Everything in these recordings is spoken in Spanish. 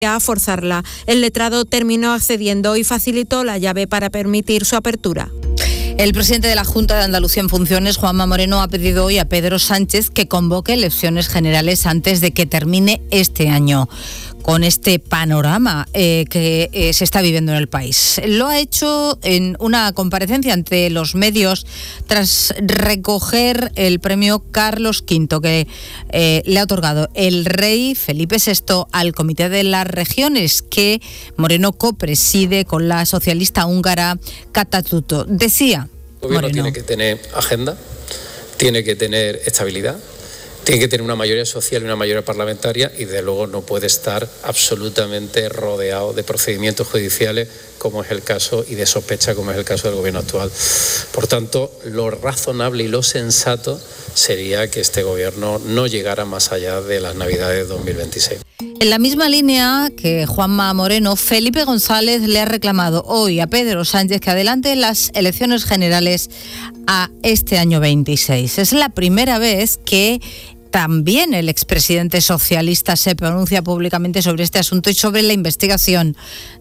a forzarla. El letrado terminó accediendo y facilitó la llave para permitir su apertura. El presidente de la Junta de Andalucía en funciones, Juanma Moreno, ha pedido hoy a Pedro Sánchez que convoque elecciones generales antes de que termine este año, con este panorama que se está viviendo en el país. Lo ha hecho en una comparecencia ante los medios tras recoger el premio Carlos V que le ha otorgado el rey Felipe VI al Comité de las Regiones, que Moreno copreside con la socialista húngara Kata Tutto. Decía el gobierno Moreno: tiene que tener agenda, tiene que tener estabilidad, tiene que tener una mayoría social y una mayoría parlamentaria, y de luego no puede estar absolutamente rodeado de procedimientos judiciales como es el caso, y de sospecha como es el caso del gobierno actual. Por tanto, lo razonable y lo sensato sería que este gobierno no llegara más allá de las Navidades de 2026. En la misma línea que Juanma Moreno, Felipe González le ha reclamado hoy a Pedro Sánchez que adelante las elecciones generales a este año 26. Es la primera vez que también el expresidente socialista se pronuncia públicamente sobre este asunto y sobre la investigación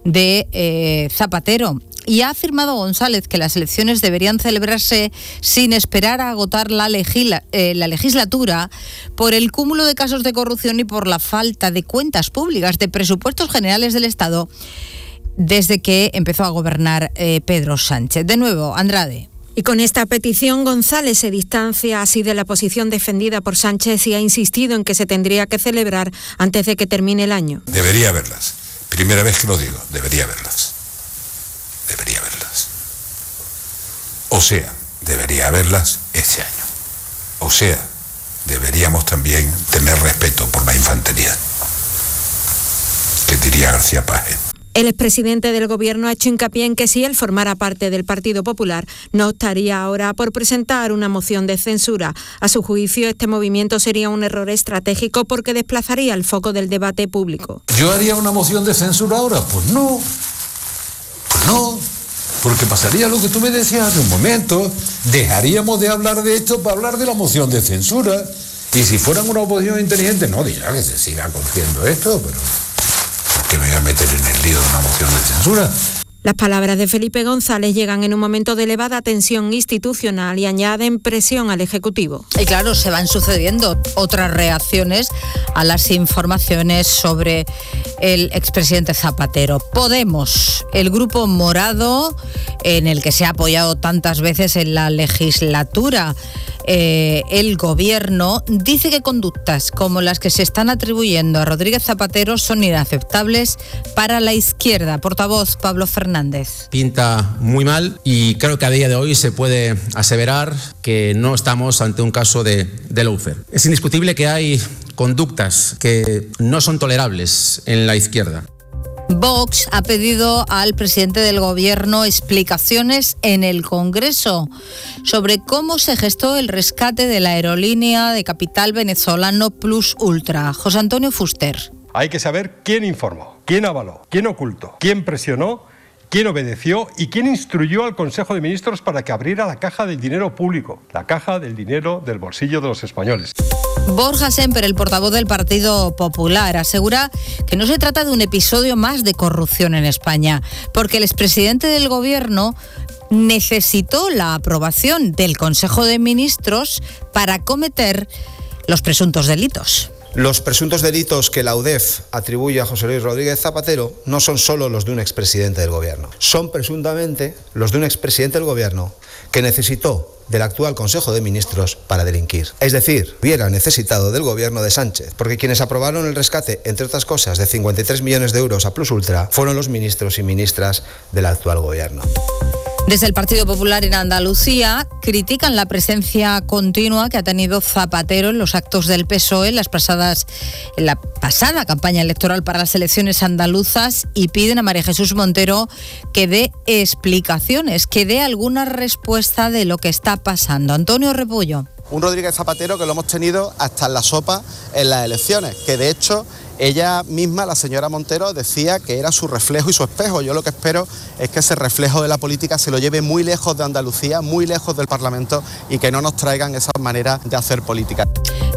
de Zapatero. Y ha afirmado González que las elecciones deberían celebrarse sin esperar a agotar la legislatura por el cúmulo de casos de corrupción y por la falta de cuentas públicas, de presupuestos generales del Estado, desde que empezó a gobernar Pedro Sánchez. De nuevo, Andrade. Y con esta petición, González se distancia así de la posición defendida por Sánchez y ha insistido en que se tendría que celebrar antes de que termine el año. Debería haberlas. Primera vez que lo digo, debería haberlas. Debería haberlas. O sea, debería haberlas este año. O sea, deberíamos también tener respeto por la infantería, que diría García Páez. El expresidente del Gobierno ha hecho hincapié en que si él formara parte del Partido Popular, no optaría ahora por presentar una moción de censura. A su juicio, este movimiento sería un error estratégico porque desplazaría el foco del debate público. ¿Yo haría una moción de censura ahora? Pues no. Porque pasaría lo que tú me decías hace un momento. Dejaríamos de hablar de esto para hablar de la moción de censura. Y si fueran una oposición inteligente, no dirá que se siga cogiendo esto, pero que me voy a meter en el lío de una moción de censura. Las palabras de Felipe González llegan en un momento de elevada tensión institucional y añaden presión al Ejecutivo. Y claro, se van sucediendo otras reacciones a las informaciones sobre el expresidente Zapatero. Podemos, el grupo morado, en el que se ha apoyado tantas veces en la legislatura, el gobierno dice que conductas como las que se están atribuyendo a Rodríguez Zapatero son inaceptables para la izquierda. Portavoz Pablo Fernández. Pinta muy mal y creo que a día de hoy se puede aseverar que no estamos ante un caso de lawfare. Es indiscutible que hay conductas que no son tolerables en la izquierda. Vox ha pedido al presidente del Gobierno explicaciones en el Congreso sobre cómo se gestó el rescate de la aerolínea de capital venezolano Plus Ultra. José Antonio Fuster. Hay que saber quién informó, quién avaló, quién ocultó, quién presionó, quién obedeció y quién instruyó al Consejo de Ministros para que abriera la caja del dinero público, la caja del dinero del bolsillo de los españoles. Borja Semper, el portavoz del Partido Popular, asegura que no se trata de un episodio más de corrupción en España, porque el expresidente del Gobierno necesitó la aprobación del Consejo de Ministros para cometer los presuntos delitos. Los presuntos delitos que la UDEF atribuye a José Luis Rodríguez Zapatero no son solo los de un expresidente del Gobierno, son presuntamente los de un expresidente del Gobierno que necesitó del actual Consejo de Ministros para delinquir. Es decir, hubiera necesitado del Gobierno de Sánchez, porque quienes aprobaron el rescate, entre otras cosas, de 53 millones de euros a Plus Ultra, fueron los ministros y ministras del actual Gobierno. Desde el Partido Popular en Andalucía critican la presencia continua que ha tenido Zapatero en los actos del PSOE en la pasada campaña electoral para las elecciones andaluzas y piden a María Jesús Montero que dé explicaciones, que dé alguna respuesta de lo que está pasando. Antonio Repullo. Un Rodríguez Zapatero que lo hemos tenido hasta en la sopa en las elecciones, que de hecho ella misma, la señora Montero, decía que era su reflejo y su espejo. Yo lo que espero es que ese reflejo de la política se lo lleve muy lejos de Andalucía, muy lejos del Parlamento y que no nos traigan esas maneras de hacer política.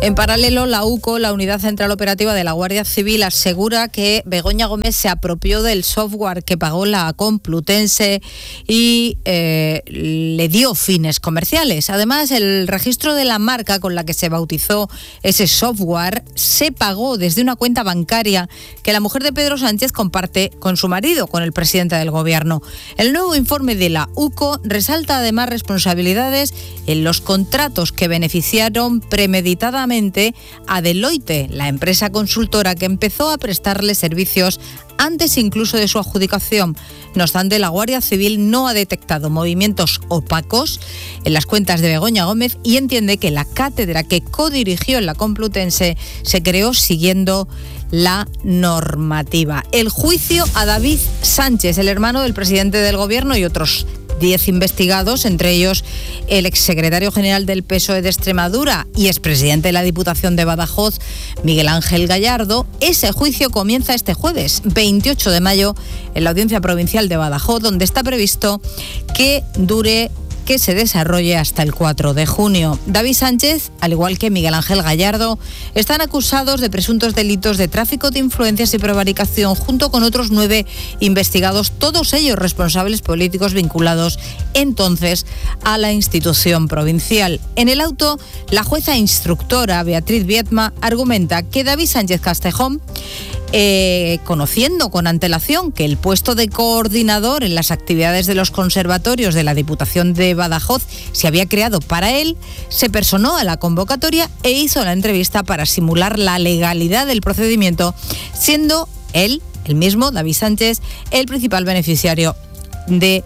En paralelo, la UCO, la Unidad Central Operativa de la Guardia Civil, asegura que Begoña Gómez se apropió del software que pagó la Complutense y le dio fines comerciales. Además, el registro de la marca con la que se bautizó ese software se pagó desde una cuenta bancaria que la mujer de Pedro Sánchez comparte con su marido, con el presidente del Gobierno. El nuevo informe de la UCO resalta además responsabilidades en los contratos que beneficiaron premeditadamente a Deloitte, la empresa consultora que empezó a prestarle servicios antes incluso de su adjudicación. No obstante, la Guardia Civil no ha detectado movimientos opacos en las cuentas de Begoña Gómez y entiende que la cátedra que codirigió en la Complutense se creó siguiendo la normativa. El juicio a David Sánchez, el hermano del presidente del Gobierno, y otros 10 investigados, entre ellos el exsecretario general del PSOE de Extremadura y expresidente de la Diputación de Badajoz, Miguel Ángel Gallardo. Ese juicio comienza este jueves, 28 de mayo, en la Audiencia Provincial de Badajoz, donde está previsto que se desarrolle hasta el 4 de junio. David Sánchez, al igual que Miguel Ángel Gallardo, están acusados de presuntos delitos de tráfico de influencias y prevaricación, junto con otros 9 investigados, todos ellos responsables políticos vinculados entonces a la institución provincial. En el auto, la jueza instructora Beatriz Viedma argumenta que David Sánchez Castejón, conociendo con antelación que el puesto de coordinador en las actividades de los conservatorios de la Diputación de Badajoz se había creado para él, se personó a la convocatoria e hizo la entrevista para simular la legalidad del procedimiento, siendo él, el mismo, David Sánchez, el principal beneficiario de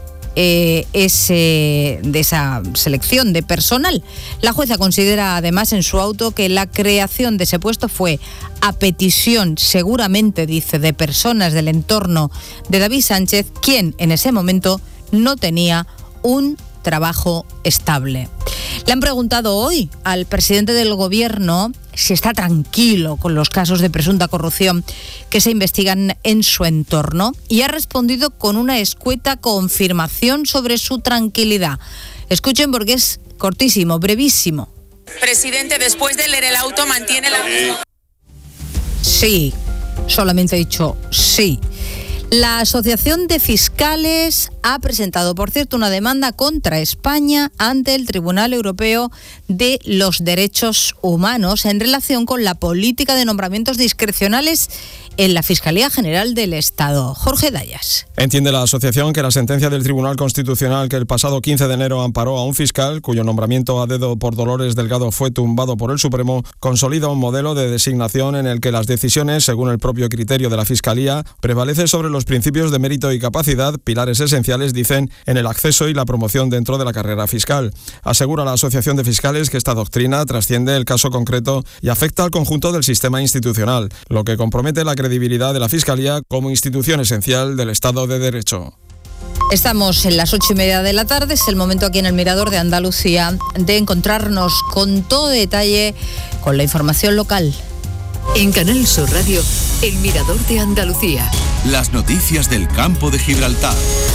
esa selección de personal. La jueza considera además en su auto que la creación de ese puesto fue a petición, seguramente, dice, de personas del entorno de David Sánchez, quien en ese momento no tenía un trabajo estable. Le han preguntado hoy al presidente del Gobierno si está tranquilo con los casos de presunta corrupción que se investigan en su entorno y ha respondido con una escueta confirmación sobre su tranquilidad. Escuchen porque es cortísimo, brevísimo. Presidente, después de leer el auto, ¿mantiene la misma? Sí, solamente he dicho sí. La Asociación de Fiscales ha presentado, por cierto, una demanda contra España ante el Tribunal Europeo de los Derechos Humanos en relación con la política de nombramientos discrecionales en la Fiscalía General del Estado. Jorge Dayas. Entiende la asociación que la sentencia del Tribunal Constitucional que el pasado 15 de enero amparó a un fiscal cuyo nombramiento a dedo por Dolores Delgado fue tumbado por el Supremo consolida un modelo de designación en el que las decisiones, según el propio criterio de la Fiscalía, prevalecen sobre los principios de mérito y capacidad, pilares esenciales, dicen, en el acceso y la promoción dentro de la carrera fiscal. Asegura la Asociación de Fiscales que esta doctrina trasciende el caso concreto y afecta al conjunto del sistema institucional, lo que compromete la credibilidad de la Fiscalía como institución esencial del Estado de Derecho. Estamos en las 8:30 de la tarde, es el momento aquí en el Mirador de Andalucía de encontrarnos con todo detalle con la información local. En Canal Sur Radio, el Mirador de Andalucía. Las noticias del campo de Gibraltar.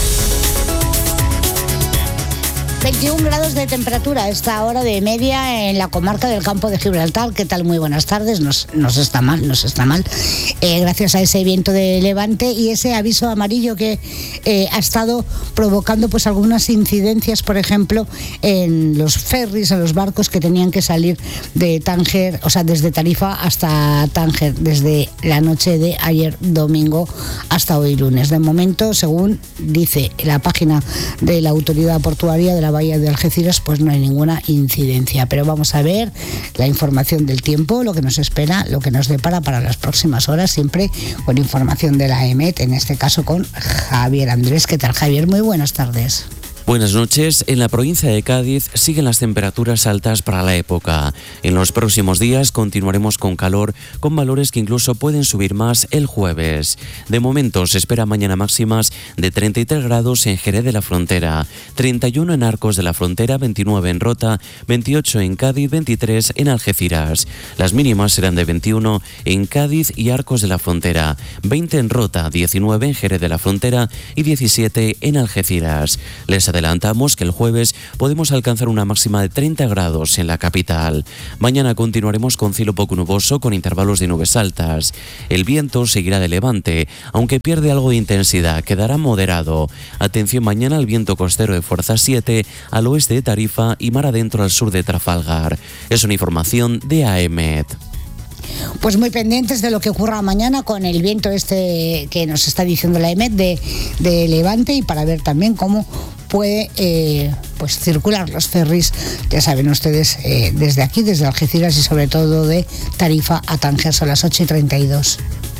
21 grados de temperatura a esta hora de media en la comarca del Campo de Gibraltar. ¿Qué tal? Muy buenas tardes. Nos está mal. Gracias a ese viento de levante y ese aviso amarillo que ha estado provocando pues algunas incidencias, por ejemplo, en los ferries, en los barcos que tenían que salir de Tánger, o sea, desde Tarifa hasta Tánger, desde la noche de ayer domingo hasta hoy lunes. De momento, según dice la página de la Autoridad Portuaria de la Bahía de Algeciras, pues no hay ninguna incidencia, pero vamos a ver la información del tiempo, lo que nos espera, lo que nos depara para las próximas horas, siempre con información de la EMET, en este caso con Javier Andrés. ¿Qué tal, Javier? Muy buenas tardes. Buenas noches. En la provincia de Cádiz siguen las temperaturas altas para la época. En los próximos días continuaremos con calor, con valores que incluso pueden subir más el jueves. De momento se espera mañana máximas de 33 grados en Jerez de la Frontera, 31 en Arcos de la Frontera, 29 en Rota, 28 en Cádiz, 23 en Algeciras. Las mínimas serán de 21 en Cádiz y Arcos de la Frontera, 20 en Rota, 19 en Jerez de la Frontera y 17 en Algeciras. Les adelantamos que el jueves podemos alcanzar una máxima de 30 grados en la capital. Mañana continuaremos con cielo poco nuboso con intervalos de nubes altas. El viento seguirá de levante, aunque pierde algo de intensidad, quedará moderado. Atención mañana al viento costero de fuerza 7 al oeste de Tarifa y mar adentro al sur de Trafalgar. Es una información de AEMET. Pues muy pendientes de lo que ocurra mañana con el viento que nos está diciendo la EMET de levante, y para ver también cómo puede pues circular los ferries, ya saben ustedes, desde aquí, desde Algeciras y sobre todo de Tarifa a Tánger. Son las 8:32.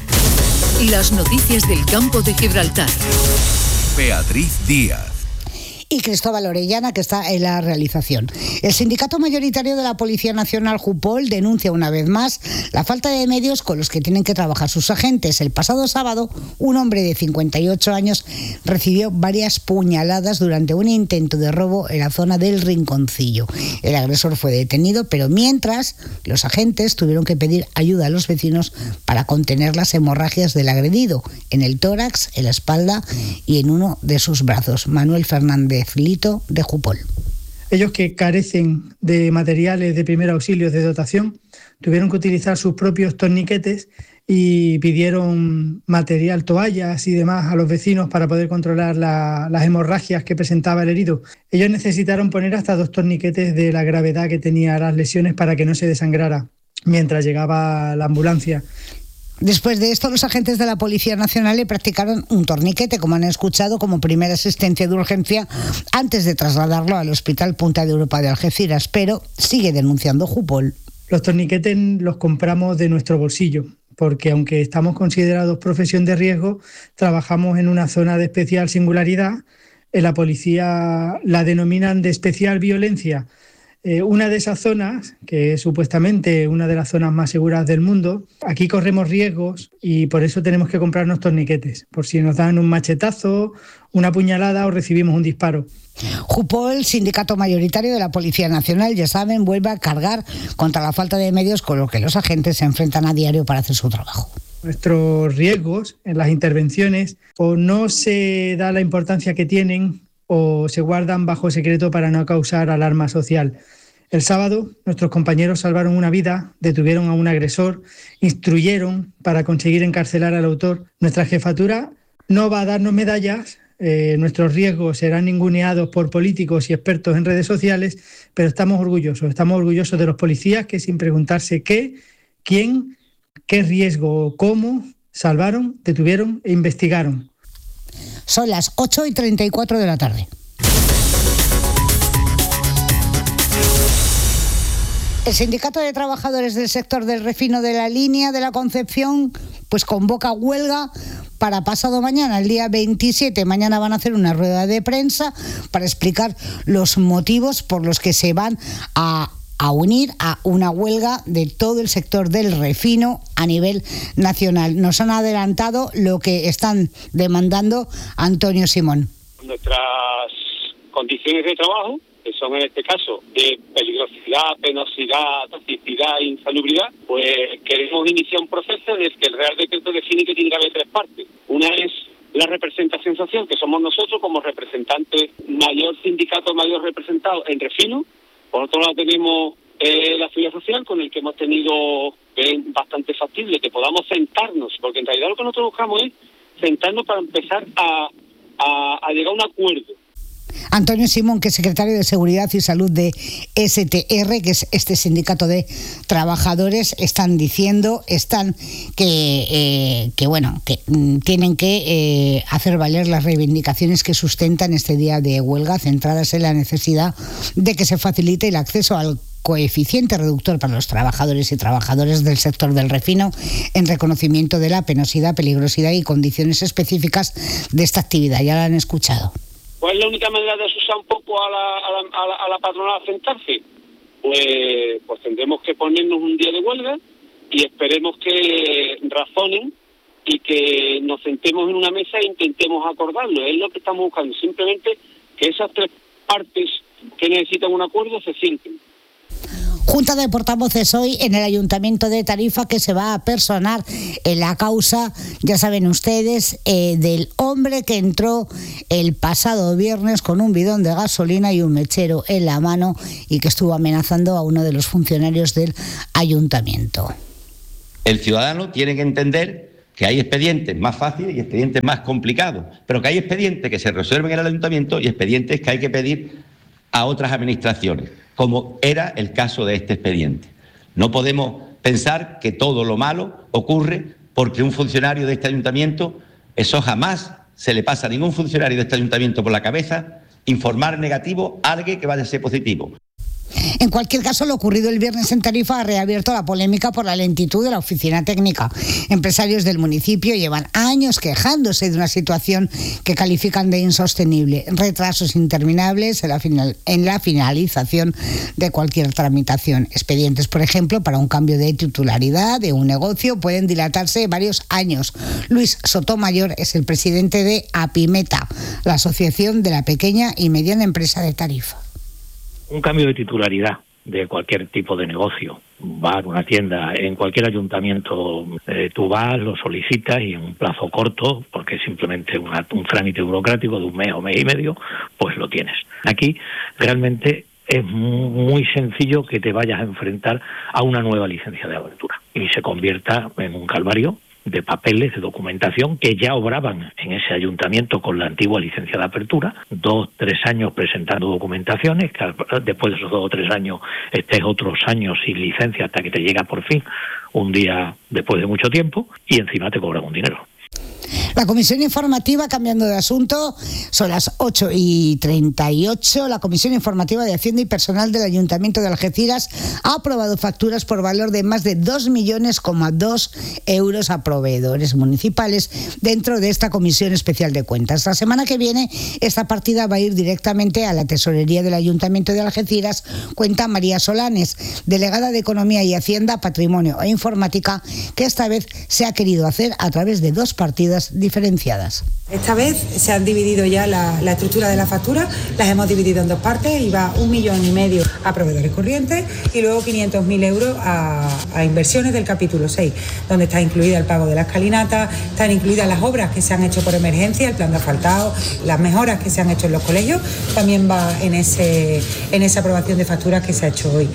Las noticias del campo de Gibraltar. Beatriz Díaz y Cristóbal Orellana, que está en la realización. El sindicato mayoritario de la Policía Nacional, Jupol, denuncia una vez más la falta de medios con los que tienen que trabajar sus agentes. El pasado sábado, un hombre de 58 años recibió varias puñaladas durante un intento de robo en la zona del Rinconcillo. El agresor fue detenido, pero mientras los agentes tuvieron que pedir ayuda a los vecinos para contener las hemorragias del agredido en el tórax, en la espalda y en uno de sus brazos. Manuel Fernández Lito, de Jupol. Ellos, que carecen de materiales de primer auxilio de dotación, tuvieron que utilizar sus propios torniquetes y pidieron material, toallas y demás a los vecinos para poder controlar las hemorragias que presentaba el herido. Ellos necesitaron poner hasta 2 torniquetes de la gravedad que tenía las lesiones para que no se desangrara mientras llegaba la ambulancia. Después de esto, los agentes de la Policía Nacional le practicaron un torniquete, como han escuchado, como primera asistencia de urgencia antes de trasladarlo al Hospital Punta de Europa de Algeciras, pero sigue denunciando Jupol. Los torniquetes los compramos de nuestro bolsillo, porque aunque estamos considerados profesión de riesgo, trabajamos en una zona de especial singularidad. En la policía la denominan de especial violencia. Una de esas zonas, que es supuestamente una de las zonas más seguras del mundo, aquí corremos riesgos y por eso tenemos que comprarnos torniquetes, por si nos dan un machetazo, una puñalada o recibimos un disparo. Jupol, sindicato mayoritario de la Policía Nacional, ya saben, vuelve a cargar contra la falta de medios con los que los agentes se enfrentan a diario para hacer su trabajo. Nuestros riesgos en las intervenciones o no se da la importancia que tienen o se guardan bajo secreto para no causar alarma social. El sábado, nuestros compañeros salvaron una vida, detuvieron a un agresor, instruyeron para conseguir encarcelar al autor. Nuestra jefatura no va a darnos medallas, nuestros riesgos serán ninguneados por políticos y expertos en redes sociales, pero estamos orgullosos de los policías que, sin preguntarse qué, quién, qué riesgo o cómo, salvaron, detuvieron e investigaron. Son las 8:34 de la tarde. El Sindicato de Trabajadores del sector del refino de la línea de la Concepción pues convoca huelga para pasado mañana, el día 27. Mañana van a hacer una rueda de prensa para explicar los motivos por los que se van a unir a una huelga de todo el sector del refino a nivel nacional. Nos han adelantado lo que están demandando Antonio Simón. Nuestras condiciones de trabajo, que son en este caso de peligrosidad, penosidad, toxicidad e insalubridad, pues queremos iniciar un proceso en el que el Real Decreto define que tiene que haber 3 partes. Una es la representación social, que somos nosotros como representantes, mayor sindicato, mayor representado en refino. Por otro lado tenemos la seguridad social, con el que hemos tenido bastante factible que podamos sentarnos, porque en realidad lo que nosotros buscamos es sentarnos para empezar a llegar a un acuerdo. Antonio Simón, que es secretario de Seguridad y Salud de STR, que es este sindicato de trabajadores, están diciendo que tienen que hacer valer las reivindicaciones que sustentan este día de huelga, centradas en la necesidad de que se facilite el acceso al coeficiente reductor para los trabajadores y trabajadoras del sector del refino en reconocimiento de la penosidad, peligrosidad y condiciones específicas de esta actividad. Ya la han escuchado. ¿Cuál es la única manera de asusar un poco a la patronal a sentarse? Pues tendremos que ponernos un día de huelga y esperemos que razonen y que nos sentemos en una mesa e intentemos acordarlo. Es lo que estamos buscando, simplemente que esas 3 partes que necesitan un acuerdo se sienten. Junta de portavoces hoy en el Ayuntamiento de Tarifa, que se va a personar en la causa, ya saben ustedes, del hombre que entró el pasado viernes con un bidón de gasolina y un mechero en la mano y que estuvo amenazando a uno de los funcionarios del ayuntamiento. El ciudadano tiene que entender que hay expedientes más fáciles y expedientes más complicados, pero que hay expedientes que se resuelven en el ayuntamiento y expedientes que hay que pedir a otras administraciones, como era el caso de este expediente. No podemos pensar que todo lo malo ocurre porque un funcionario de este ayuntamiento, eso jamás se le pasa a ningún funcionario de este ayuntamiento por la cabeza, informar negativo a alguien que vaya a ser positivo. En cualquier caso, lo ocurrido el viernes en Tarifa ha reabierto la polémica por la lentitud de la oficina técnica. Empresarios del municipio llevan años quejándose de una situación que califican de insostenible. Retrasos interminables en la finalización de cualquier tramitación. Expedientes, por ejemplo, para un cambio de titularidad de un negocio pueden dilatarse varios años. Luis Sotomayor es el presidente de APIMETA, la Asociación de la Pequeña y Mediana Empresa de Tarifa. Un cambio de titularidad de cualquier tipo de negocio, bar, una tienda, en cualquier ayuntamiento, tú vas, lo solicitas y en un plazo corto, porque es simplemente un trámite burocrático de un mes o mes y medio, pues lo tienes. Aquí realmente es muy sencillo que te vayas a enfrentar a una nueva licencia de apertura y se convierta en un calvario de papeles, de documentación que ya obraban en ese ayuntamiento con la antigua licencia de apertura, 2-3 años presentando documentaciones, que después de esos 2 o 3 años estés otros años sin licencia hasta que te llega por fin un día después de mucho tiempo y encima te cobran un dinero. La comisión informativa, cambiando de asunto, son las 8:38. La comisión informativa de Hacienda y Personal del Ayuntamiento de Algeciras ha aprobado facturas por valor de más de 2,2 millones euros a proveedores municipales dentro de esta comisión especial de cuentas. La semana que viene esta partida va a ir directamente a la tesorería del Ayuntamiento de Algeciras, cuenta María Solanes, delegada de Economía y Hacienda, Patrimonio e Informática, que esta vez se ha querido hacer a través de 2 partidas diferenciadas. Esta vez se han dividido ya la estructura de la factura, las hemos dividido en 2 partes y va 1,5 millones a proveedores corrientes y luego 500.000 euros a inversiones del capítulo 6, donde está incluida el pago de la escalinata, están incluidas las obras que se han hecho por emergencia, el plan de asfaltado, las mejoras que se han hecho en los colegios, también va en esa aprobación de facturas que se ha hecho hoy.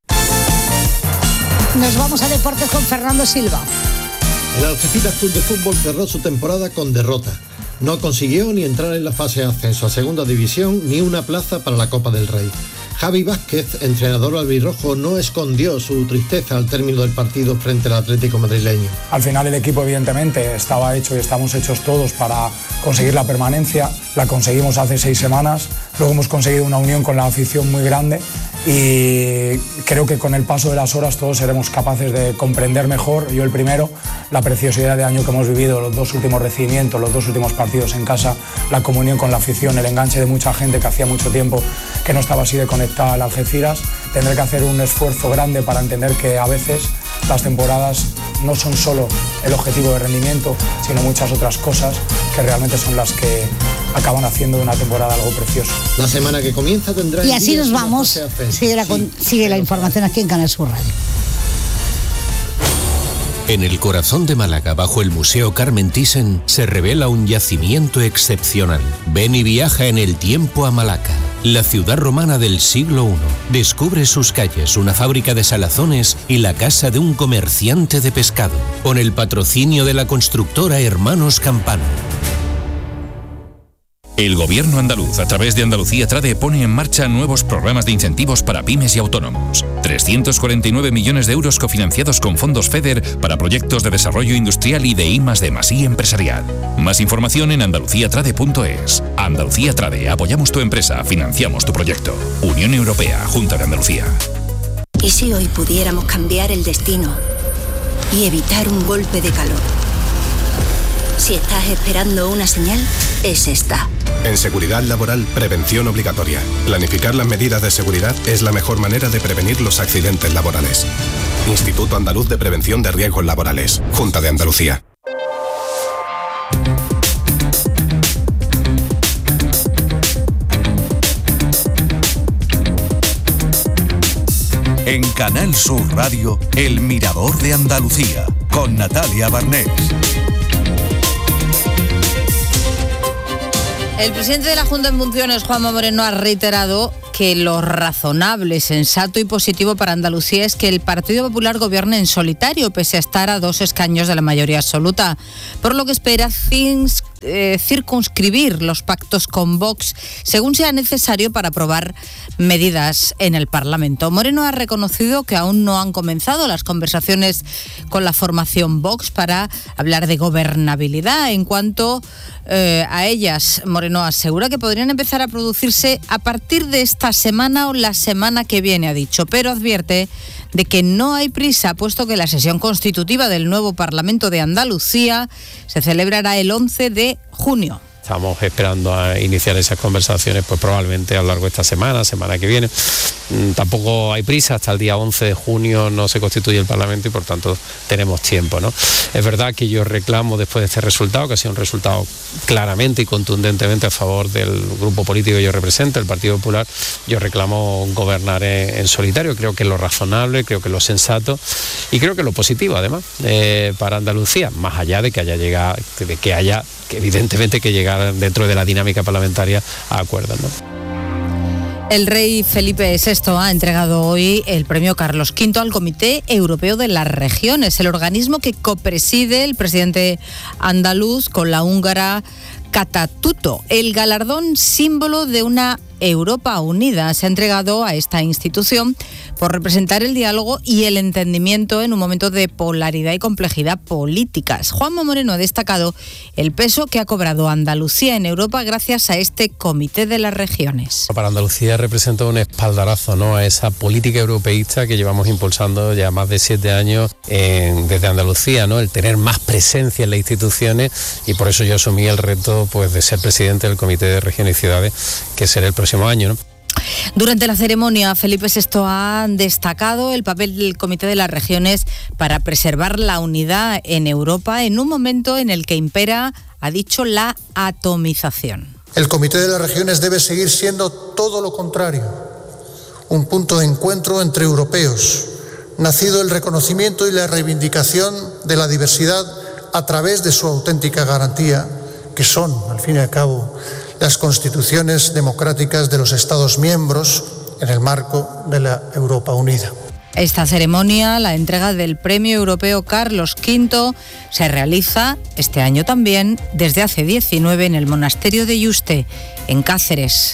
Nos vamos a deportes con Fernando Silva. El Algeciras Club de Fútbol cerró su temporada con derrota. No consiguió ni entrar en la fase de ascenso a Segunda División ni una plaza para la Copa del Rey. Javi Vázquez, entrenador albirrojo, no escondió su tristeza al término del partido frente al Atlético madrileño. Al final el equipo evidentemente estaba hecho y estamos hechos todos para conseguir la permanencia. La conseguimos hace 6 semanas, luego hemos conseguido una unión con la afición muy grande y creo que con el paso de las horas todos seremos capaces de comprender mejor, yo el primero, la preciosidad de año que hemos vivido, los 2 últimos recibimientos, los 2 últimos partidos en casa, la comunión con la afición, el enganche de mucha gente que hacía mucho tiempo que no estaba así de conectada al Algeciras. Tendré que hacer un esfuerzo grande para entender que a veces las temporadas no son solo el objetivo de rendimiento, sino muchas otras cosas que realmente son las que acaban haciendo de una temporada algo precioso. La semana que comienza tendrá... Y así nos vamos. Sigue la información aquí en Canal Sur Radio. En el corazón de Málaga, bajo el Museo Carmen Thyssen, se revela un yacimiento excepcional. Ven y viaja en el tiempo a Malaca, la ciudad romana del siglo I. Descubre sus calles, una fábrica de salazones y la casa de un comerciante de pescado, con el patrocinio de la constructora Hermanos Campano. El Gobierno andaluz, a través de Andalucía Trade, pone en marcha nuevos programas de incentivos para pymes y autónomos. 349 millones de euros cofinanciados con fondos FEDER para proyectos de desarrollo industrial y de I+D+I empresarial. Más información en andaluciatrade.es. Andalucía Trade, apoyamos tu empresa, financiamos tu proyecto. Unión Europea, Junta de Andalucía. ¿Y si hoy pudiéramos cambiar el destino y evitar un golpe de calor? Si estás esperando una señal, es esta. En seguridad laboral, prevención obligatoria. Planificar las medidas de seguridad es la mejor manera de prevenir los accidentes laborales. Instituto Andaluz de Prevención de Riesgos Laborales. Junta de Andalucía. En Canal Sur Radio, El Mirador de Andalucía, con Natalia Barnés. El presidente de la Junta en funciones, Juanma Moreno, ha reiterado que lo razonable, sensato y positivo para Andalucía es que el Partido Popular gobierne en solitario, pese a estar a 2 escaños de la mayoría absoluta, por lo que espera circunscribir los pactos con Vox según sea necesario para aprobar medidas en el Parlamento. Moreno ha reconocido que aún no han comenzado las conversaciones con la formación Vox para hablar de gobernabilidad. En cuanto a ellas, Moreno asegura que podrían empezar a producirse a partir de esta semana o la semana que viene, ha dicho, pero advierte de que no hay prisa, puesto que la sesión constitutiva del nuevo Parlamento de Andalucía se celebrará el 11 de junio. Estamos esperando a iniciar esas conversaciones, pues probablemente a lo largo de esta semana que viene. Tampoco hay prisa, hasta el día 11 de junio no se constituye el Parlamento y por tanto tenemos tiempo, ¿no? Es verdad que yo reclamo después de este resultado, que ha sido un resultado claramente y contundentemente a favor del grupo político que yo represento, el Partido Popular, yo reclamo gobernar en solitario. Creo que es lo razonable, creo que es lo sensato y creo que es lo positivo además para Andalucía, más allá de que haya evidentemente que llegar dentro de la dinámica parlamentaria a acuerdos, ¿no? El rey Felipe VI ha entregado hoy el premio Carlos V al Comité Europeo de las Regiones, el organismo que copreside el presidente andaluz con la húngara Kata Tutto. El galardón, símbolo de una Europa unida, se ha entregado a esta institución por representar el diálogo y el entendimiento en un momento de polaridad y complejidad políticas. Juanma Moreno ha destacado el peso que ha cobrado Andalucía en Europa gracias a este Comité de las Regiones. Para Andalucía representa un espaldarazo, ¿no?, a esa política europeísta que llevamos impulsando ya más de 7 años desde Andalucía, ¿no?, el tener más presencia en las instituciones, y por eso yo asumí el reto pues de ser presidente del Comité de Regiones y Ciudades, que será el próximo año, ¿no? Durante la ceremonia, Felipe VI ha destacado el papel del Comité de las Regiones para preservar la unidad en Europa en un momento en el que impera, ha dicho, la atomización. El Comité de las Regiones debe seguir siendo todo lo contrario, un punto de encuentro entre europeos, nacido del reconocimiento y la reivindicación de la diversidad a través de su auténtica garantía, que son, al fin y al cabo, las constituciones democráticas de los Estados miembros en el marco de la Europa unida. Esta ceremonia, la entrega del Premio Europeo Carlos V, se realiza este año también, desde hace 19, en el monasterio de Yuste, en Cáceres.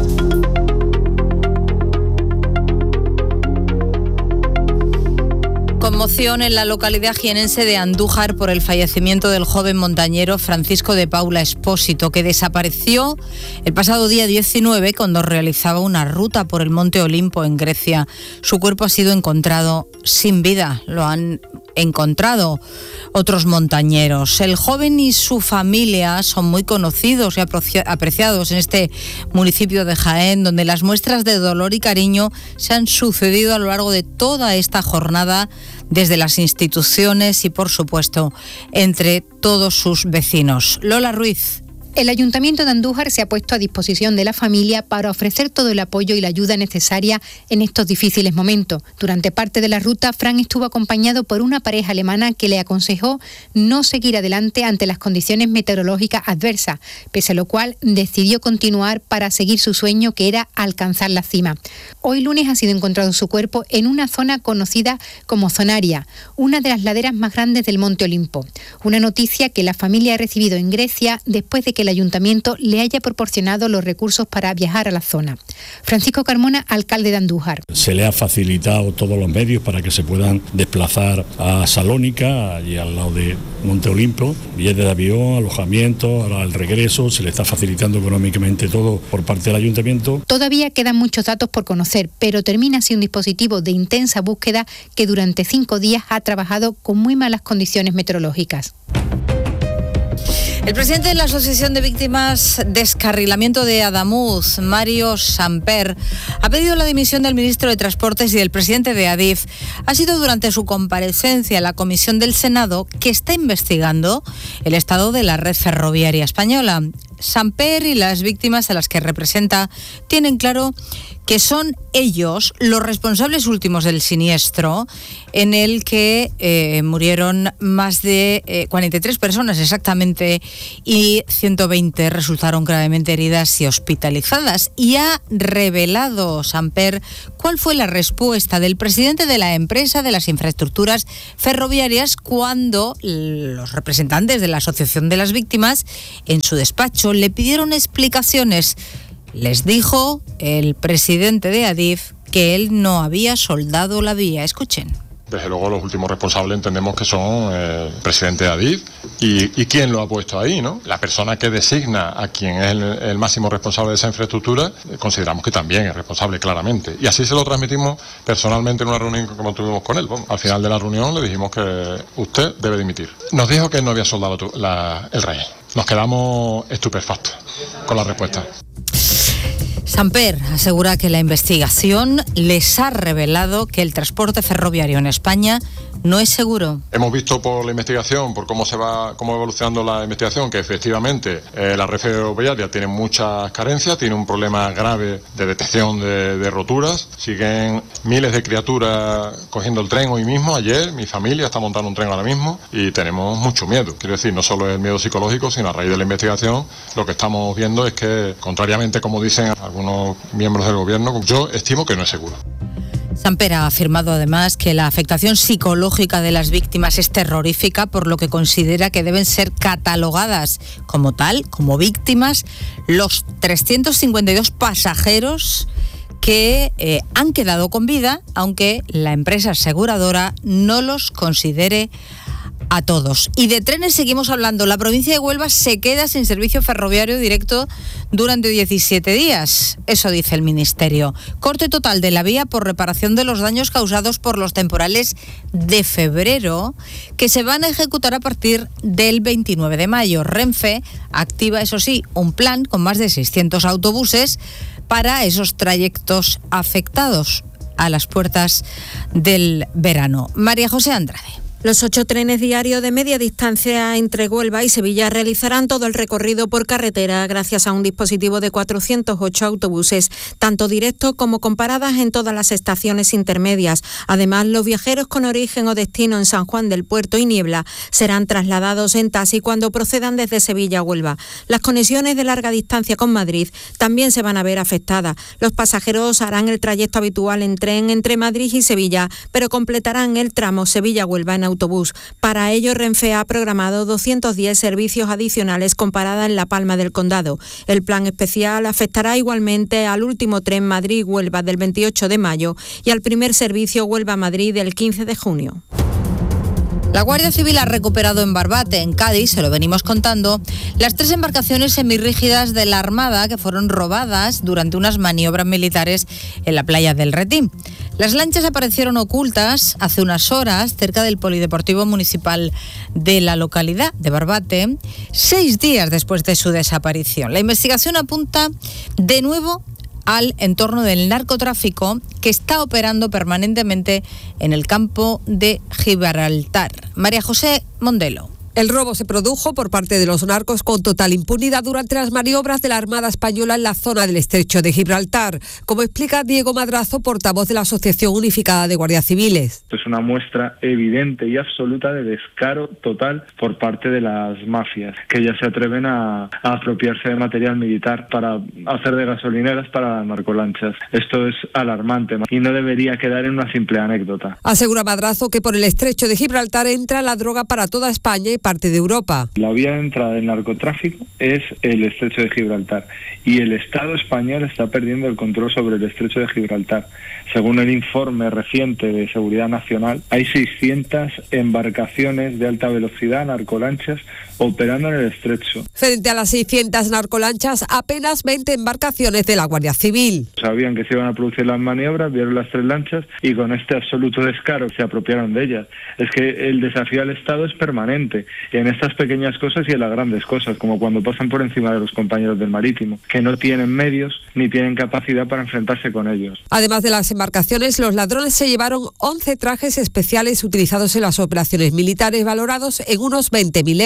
Conmoción en la localidad jienense de Andújar por el fallecimiento del joven montañero Francisco de Paula Espósito, que desapareció el pasado día 19 cuando realizaba una ruta por el Monte Olimpo en Grecia. Su cuerpo ha sido encontrado sin vida, lo han encontrado otros montañeros. El joven y su familia son muy conocidos y apreciados en este municipio de Jaén, donde las muestras de dolor y cariño se han sucedido a lo largo de toda esta jornada, desde las instituciones y, por supuesto, entre todos sus vecinos. Lola Ruiz. El Ayuntamiento de Andújar se ha puesto a disposición de la familia para ofrecer todo el apoyo y la ayuda necesaria en estos difíciles momentos. Durante parte de la ruta, Fran estuvo acompañado por una pareja alemana que le aconsejó no seguir adelante ante las condiciones meteorológicas adversas, pese a lo cual decidió continuar para seguir su sueño, que era alcanzar la cima. Hoy lunes ha sido encontrado su cuerpo en una zona conocida como Zonaria, una de las laderas más grandes del Monte Olimpo. Una noticia que la familia ha recibido en Grecia después de que el Ayuntamiento le haya proporcionado los recursos para viajar a la zona. Francisco Carmona, alcalde de Andújar. Se le ha facilitado todos los medios para que se puedan desplazar a Salónica, allí al lado de Monte Olimpo, billetes de avión, alojamiento, ahora el regreso, se le está facilitando económicamente todo por parte del Ayuntamiento. Todavía quedan muchos datos por conocer, pero termina así un dispositivo de intensa búsqueda que durante 5 días ha trabajado con muy malas condiciones meteorológicas. El presidente de la Asociación de Víctimas Descarrilamiento de Adamuz, Mario Samper, ha pedido la dimisión del ministro de Transportes y del presidente de Adif. Ha sido durante su comparecencia en la comisión del Senado, que está investigando el estado de la red ferroviaria española. Samper y las víctimas a las que representa tienen claro que son ellos los responsables últimos del siniestro en el que murieron más de 43 personas exactamente y 120 resultaron gravemente heridas y hospitalizadas. Y ha revelado Samper cuál fue la respuesta del presidente de la empresa de las infraestructuras ferroviarias cuando los representantes de la Asociación de las Víctimas en su despacho le pidieron explicaciones. Les dijo el presidente de Adif que él no había soldado la vía. Escuchen. Desde luego los últimos responsables entendemos que son el presidente de Adif y quién lo ha puesto ahí, ¿no? La persona que designa a quien es el máximo responsable de esa infraestructura, consideramos que también es responsable claramente. Y así se lo transmitimos personalmente en una reunión que tuvimos con él. Bueno, al final de la reunión le dijimos que usted debe dimitir. Nos dijo que él no había soldado el rey. Nos quedamos estupefactos con la respuesta. Samper asegura que la investigación les ha revelado que el transporte ferroviario en España no es seguro. Hemos visto por la investigación, por cómo va evolucionando la investigación, que efectivamente la red ferroviaria tiene muchas carencias, tiene un problema grave de detección de roturas. Siguen miles de criaturas cogiendo el tren hoy mismo. Ayer mi familia está montando un tren ahora mismo y tenemos mucho miedo. Quiero decir, no solo es el miedo psicológico, sino a raíz de la investigación lo que estamos viendo es que, contrariamente como dicen algunos miembros del gobierno, yo estimo que no es seguro. Samper ha afirmado además que la afectación psicológica de las víctimas es terrorífica, por lo que considera que deben ser catalogadas como tal, como víctimas, los 352 pasajeros que han quedado con vida, aunque la empresa aseguradora no los considere a todos. Y de trenes seguimos hablando. La provincia de Huelva se queda sin servicio ferroviario directo durante 17 días. Eso dice el Ministerio. Corte total de la vía por reparación de los daños causados por los temporales de febrero, que se van a ejecutar a partir del 29 de mayo. Renfe activa, eso sí, un plan con más de 600 autobuses para esos trayectos afectados a las puertas del verano. María José Andrade. Los 8 trenes diarios de media distancia entre Huelva y Sevilla realizarán todo el recorrido por carretera gracias a un dispositivo de 408 autobuses, tanto directos como con paradas en todas las estaciones intermedias. Además, los viajeros con origen o destino en San Juan del Puerto y Niebla serán trasladados en taxi cuando procedan desde Sevilla a Huelva. Las conexiones de larga distancia con Madrid también se van a ver afectadas. Los pasajeros harán el trayecto habitual en tren entre Madrid y Sevilla, pero completarán el tramo Sevilla-Huelva en autobús. Para ello, Renfe ha programado 210 servicios adicionales con parada en La Palma del Condado. El plan especial afectará igualmente al último tren Madrid-Huelva del 28 de mayo y al primer servicio Huelva-Madrid del 15 de junio. La Guardia Civil ha recuperado en Barbate, en Cádiz, se lo venimos contando, las 3 embarcaciones semirrígidas de la Armada que fueron robadas durante unas maniobras militares en la playa del Retí. Las lanchas aparecieron ocultas hace unas horas cerca del polideportivo municipal de la localidad de Barbate, 6 días después de su desaparición. La investigación apunta de nuevo al entorno del narcotráfico que está operando permanentemente en el campo de Gibraltar. María José Mondelo. El robo se produjo por parte de los narcos con total impunidad durante las maniobras de la Armada Española en la zona del Estrecho de Gibraltar, como explica Diego Madrazo, portavoz de la Asociación Unificada de Guardias Civiles. Esto es una muestra evidente y absoluta de descaro total por parte de las mafias, que ya se atreven a apropiarse de material militar para hacer de gasolineras para narcolanchas. Esto es alarmante y no debería quedar en una simple anécdota. Asegura Madrazo que por el Estrecho de Gibraltar entra la droga para toda España y parte de Europa. La vía de entrada del narcotráfico es el Estrecho de Gibraltar y el Estado español está perdiendo el control sobre el Estrecho de Gibraltar. Según el informe reciente de Seguridad Nacional, hay 600 embarcaciones de alta velocidad, narcolanchas, operando en el estrecho. Frente a las 600 narcolanchas, apenas 20 embarcaciones de la Guardia Civil. Sabían que se iban a producir las maniobras, vieron las 3 lanchas y con este absoluto descaro se apropiaron de ellas. Es que el desafío al Estado es permanente, en estas pequeñas cosas y en las grandes cosas, como cuando pasan por encima de los compañeros del marítimo, que no tienen medios ni tienen capacidad para enfrentarse con ellos. Además de las embarcaciones, los ladrones se llevaron 11 trajes especiales utilizados en las operaciones militares, valorados en unos 20.000 euros.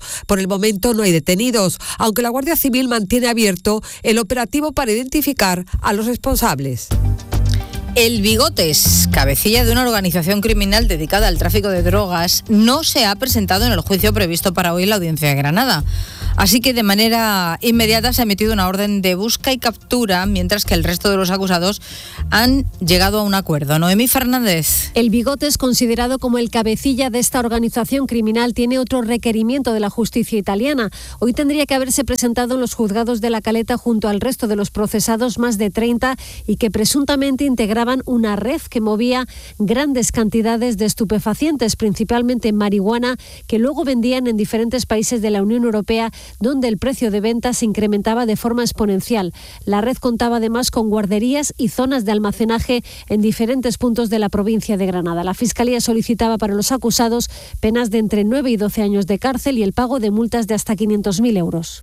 Por el momento no hay detenidos, aunque la Guardia Civil mantiene abierto el operativo para identificar a los responsables. El Bigotes, cabecilla de una organización criminal dedicada al tráfico de drogas, no se ha presentado en el juicio previsto para hoy en la Audiencia de Granada. Así que de manera inmediata se ha emitido una orden de busca y captura, mientras que el resto de los acusados han llegado a un acuerdo. Noemí Fernández. El Bigotes, considerado como el cabecilla de esta organización criminal, tiene otro requerimiento de la justicia italiana. Hoy tendría que haberse presentado en los juzgados de La Caleta junto al resto de los procesados, más de 30, y que presuntamente integraban una red que movía grandes cantidades de estupefacientes, principalmente marihuana, que luego vendían en diferentes países de la Unión Europea, donde el precio de venta se incrementaba de forma exponencial. La red contaba además con guarderías y zonas de almacenaje en diferentes puntos de la provincia de Granada. La Fiscalía solicitaba para los acusados penas de entre 9 y 12 años de cárcel y el pago de multas de hasta 500.000 euros.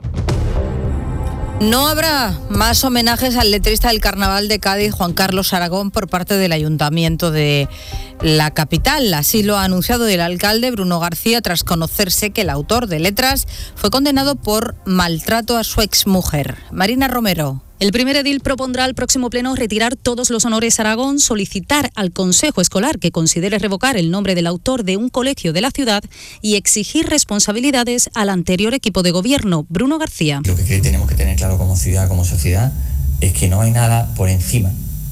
No habrá más homenajes al letrista del Carnaval de Cádiz, Juan Carlos Aragón, por parte del Ayuntamiento de la capital. Así lo ha anunciado el alcalde Bruno García, tras conocerse que el autor de letras fue condenado por maltrato a su exmujer. Marina Romero. El primer edil propondrá al próximo pleno retirar todos los honores a Aragón, solicitar al Consejo Escolar que considere revocar el nombre del autor de un colegio de la ciudad y exigir responsabilidades al anterior equipo de gobierno. Bruno García. Lo que tenemos que tener claro como ciudad, como sociedad, es que no hay nada por encima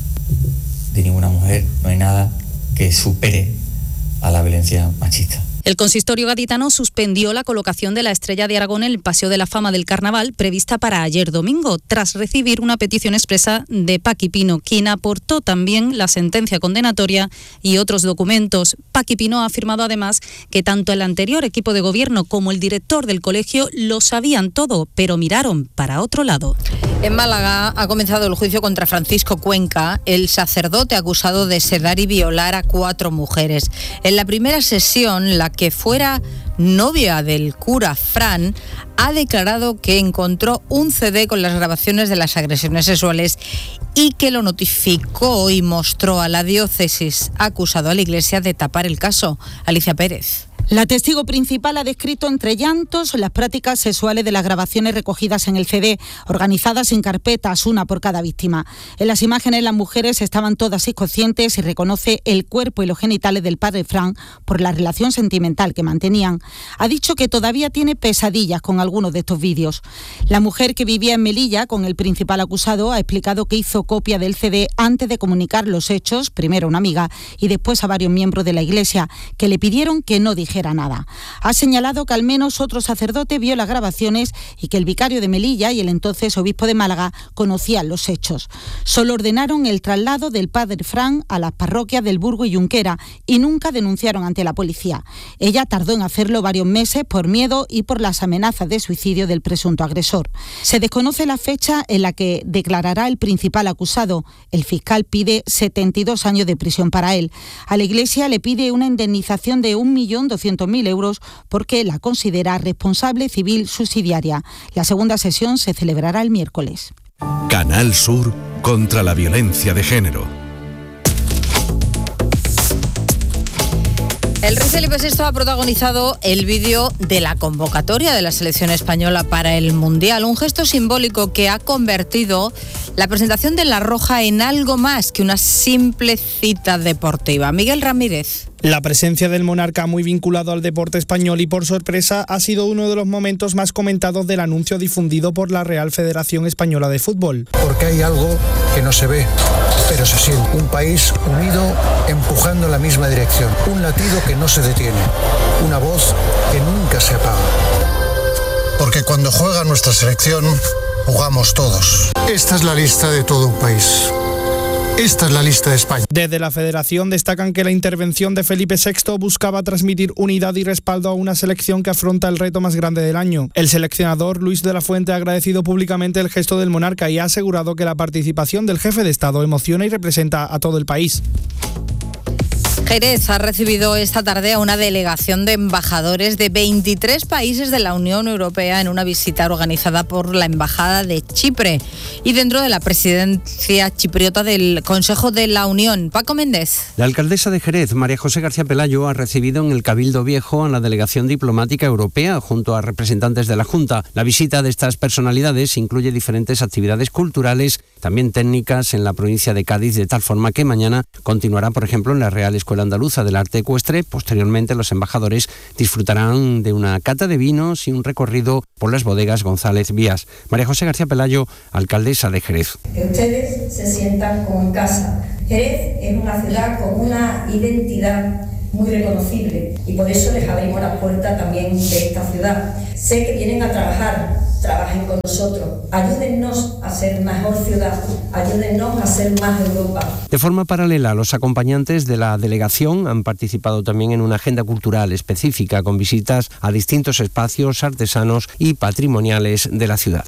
de ninguna mujer, no hay nada que supere a la violencia machista. El consistorio gaditano suspendió la colocación de la Estrella de Aragón en el Paseo de la Fama del Carnaval, prevista para ayer domingo, tras recibir una petición expresa de Paqui Pino, quien aportó también la sentencia condenatoria y otros documentos. Paqui Pino ha afirmado además que tanto el anterior equipo de gobierno como el director del colegio lo sabían todo, pero miraron para otro lado. En Málaga ha comenzado el juicio contra Francisco Cuenca, el sacerdote acusado de sedar y violar a 4 mujeres. En la primera sesión, la que fuera novia del cura Fran ha declarado que encontró un CD con las grabaciones de las agresiones sexuales y que lo notificó y mostró a la diócesis. Ha acusado a la Iglesia de tapar el caso. Alicia Pérez. La testigo principal ha descrito entre llantos las prácticas sexuales de las grabaciones recogidas en el CD, organizadas en carpetas, una por cada víctima. En las imágenes las mujeres estaban todas inconscientes y reconoce el cuerpo y los genitales del padre Fran por la relación sentimental que mantenían. Ha dicho que todavía tiene pesadillas con algunos de estos vídeos. La mujer que vivía en Melilla con el principal acusado ha explicado que hizo copia del CD antes de comunicar los hechos, primero a una amiga y después a varios miembros de la Iglesia, que le pidieron que no dijera nada. Ha señalado que al menos otro sacerdote vio las grabaciones y que el vicario de Melilla y el entonces obispo de Málaga conocían los hechos. Solo ordenaron el traslado del padre Fran a las parroquias del Burgo y Junquera y nunca denunciaron ante la policía. Ella tardó en hacerlo varios meses por miedo y por las amenazas de suicidio del presunto agresor. Se desconoce la fecha en la que declarará el principal acusado. El fiscal pide 72 años de prisión para él. A la Iglesia le pide una indemnización de 1.200.000 euros porque la considera responsable civil subsidiaria. La segunda sesión se celebrará el miércoles. Canal Sur contra la violencia de género. El rey Felipe VI ha protagonizado el vídeo de la convocatoria de la selección española para el Mundial, un gesto simbólico que ha convertido la presentación de La Roja en algo más que una simple cita deportiva. Miguel Ramírez. La presencia del monarca, muy vinculado al deporte español y por sorpresa, ha sido uno de los momentos más comentados del anuncio difundido por la Real Federación Española de Fútbol. Porque hay algo que no se ve, pero se siente. Un país unido, empujando en la misma dirección. Un latido que no se detiene. Una voz que nunca se apaga. Porque cuando juega nuestra selección, jugamos todos. Esta es la lista de todo un país. Esta es la lista de España. Desde la Federación destacan que la intervención de Felipe VI buscaba transmitir unidad y respaldo a una selección que afronta el reto más grande del año. El seleccionador Luis de la Fuente ha agradecido públicamente el gesto del monarca y ha asegurado que la participación del jefe de Estado emociona y representa a todo el país. Jerez ha recibido esta tarde a una delegación de embajadores de 23 países de la Unión Europea en una visita organizada por la Embajada de Chipre y dentro de la presidencia chipriota del Consejo de la Unión. Paco Méndez. La alcaldesa de Jerez, María José García Pelayo, ha recibido en el Cabildo Viejo a la delegación diplomática europea junto a representantes de la Junta. La visita de estas personalidades incluye diferentes actividades culturales, también técnicas en la provincia de Cádiz, de tal forma que mañana continuará, por ejemplo, en la Real Escuela Andaluza del Arte Ecuestre. Posteriormente, los embajadores disfrutarán de una cata de vinos y un recorrido por las bodegas González Vías. María José García Pelayo, alcaldesa de Jerez. Que ustedes se sientan como en casa. Jerez es una ciudad con una identidad muy reconocible y por eso les abrimos las puertas también de esta ciudad. Sé que vienen a trabajar, trabajen con nosotros, ayúdennos a ser mejor ciudad, ayúdennos a ser más Europa. De forma paralela, los acompañantes de la delegación han participado también en una agenda cultural específica con visitas a distintos espacios artesanos y patrimoniales de la ciudad.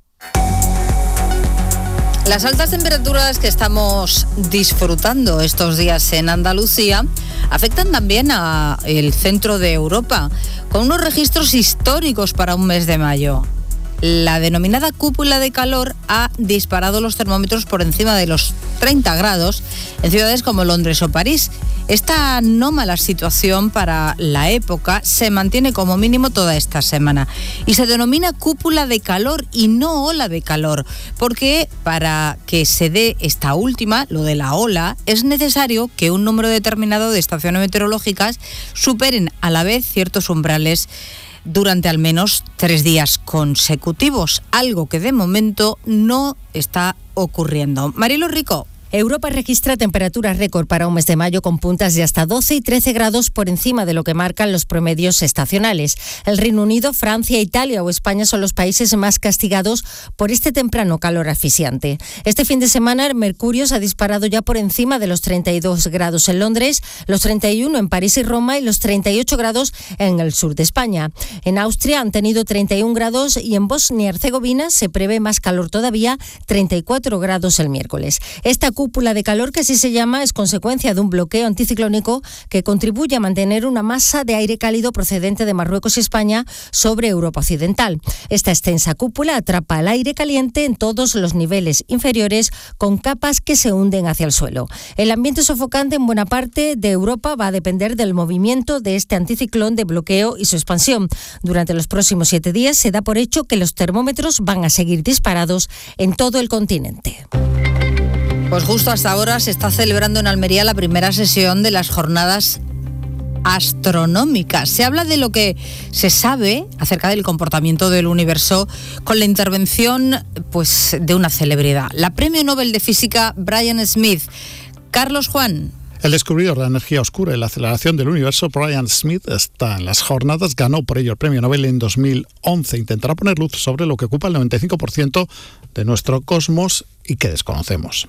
Las altas temperaturas que estamos disfrutando estos días en Andalucía afectan también al centro de Europa, con unos registros históricos para un mes de mayo. La denominada cúpula de calor ha disparado los termómetros por encima de los 30 grados en ciudades como Londres o París. Esta anómala situación para la época se mantiene como mínimo toda esta semana y se denomina cúpula de calor y no ola de calor, porque para que se dé esta última, lo de la ola, es necesario que un número determinado de estaciones meteorológicas superen a la vez ciertos umbrales durante al menos 3 días consecutivos, algo que de momento no está ocurriendo. Marilo Rico. Europa registra temperaturas récord para un mes de mayo con puntas de hasta 12 y 13 grados por encima de lo que marcan los promedios estacionales. El Reino Unido, Francia, Italia o España son los países más castigados por este temprano calor asfixiante. Este fin de semana el mercurio se ha disparado ya por encima de los 32 grados en Londres, los 31 en París y Roma y los 38 grados en el sur de España. En Austria han tenido 31 grados y en Bosnia y Herzegovina se prevé más calor todavía, 34 grados el miércoles. Esta cúpula de calor, que así se llama, es consecuencia de un bloqueo anticiclónico que contribuye a mantener una masa de aire cálido procedente de Marruecos y España sobre Europa Occidental. Esta extensa cúpula atrapa el aire caliente en todos los niveles inferiores con capas que se hunden hacia el suelo. El ambiente sofocante en buena parte de Europa va a depender del movimiento de este anticiclón de bloqueo y su expansión. Durante los próximos 7 días se da por hecho que los termómetros van a seguir disparados en todo el continente. Pues justo hasta ahora se está celebrando en Almería la primera sesión de las jornadas astronómicas. Se habla de lo que se sabe acerca del comportamiento del universo con la intervención de una celebridad. La Premio Nobel de Física Brian Smith. Carlos Juan. El descubridor de la energía oscura y la aceleración del universo, Brian Smith, está en las jornadas, ganó por ello el premio Nobel en 2011. Intentará poner luz sobre lo que ocupa el 95% de nuestro cosmos y que desconocemos.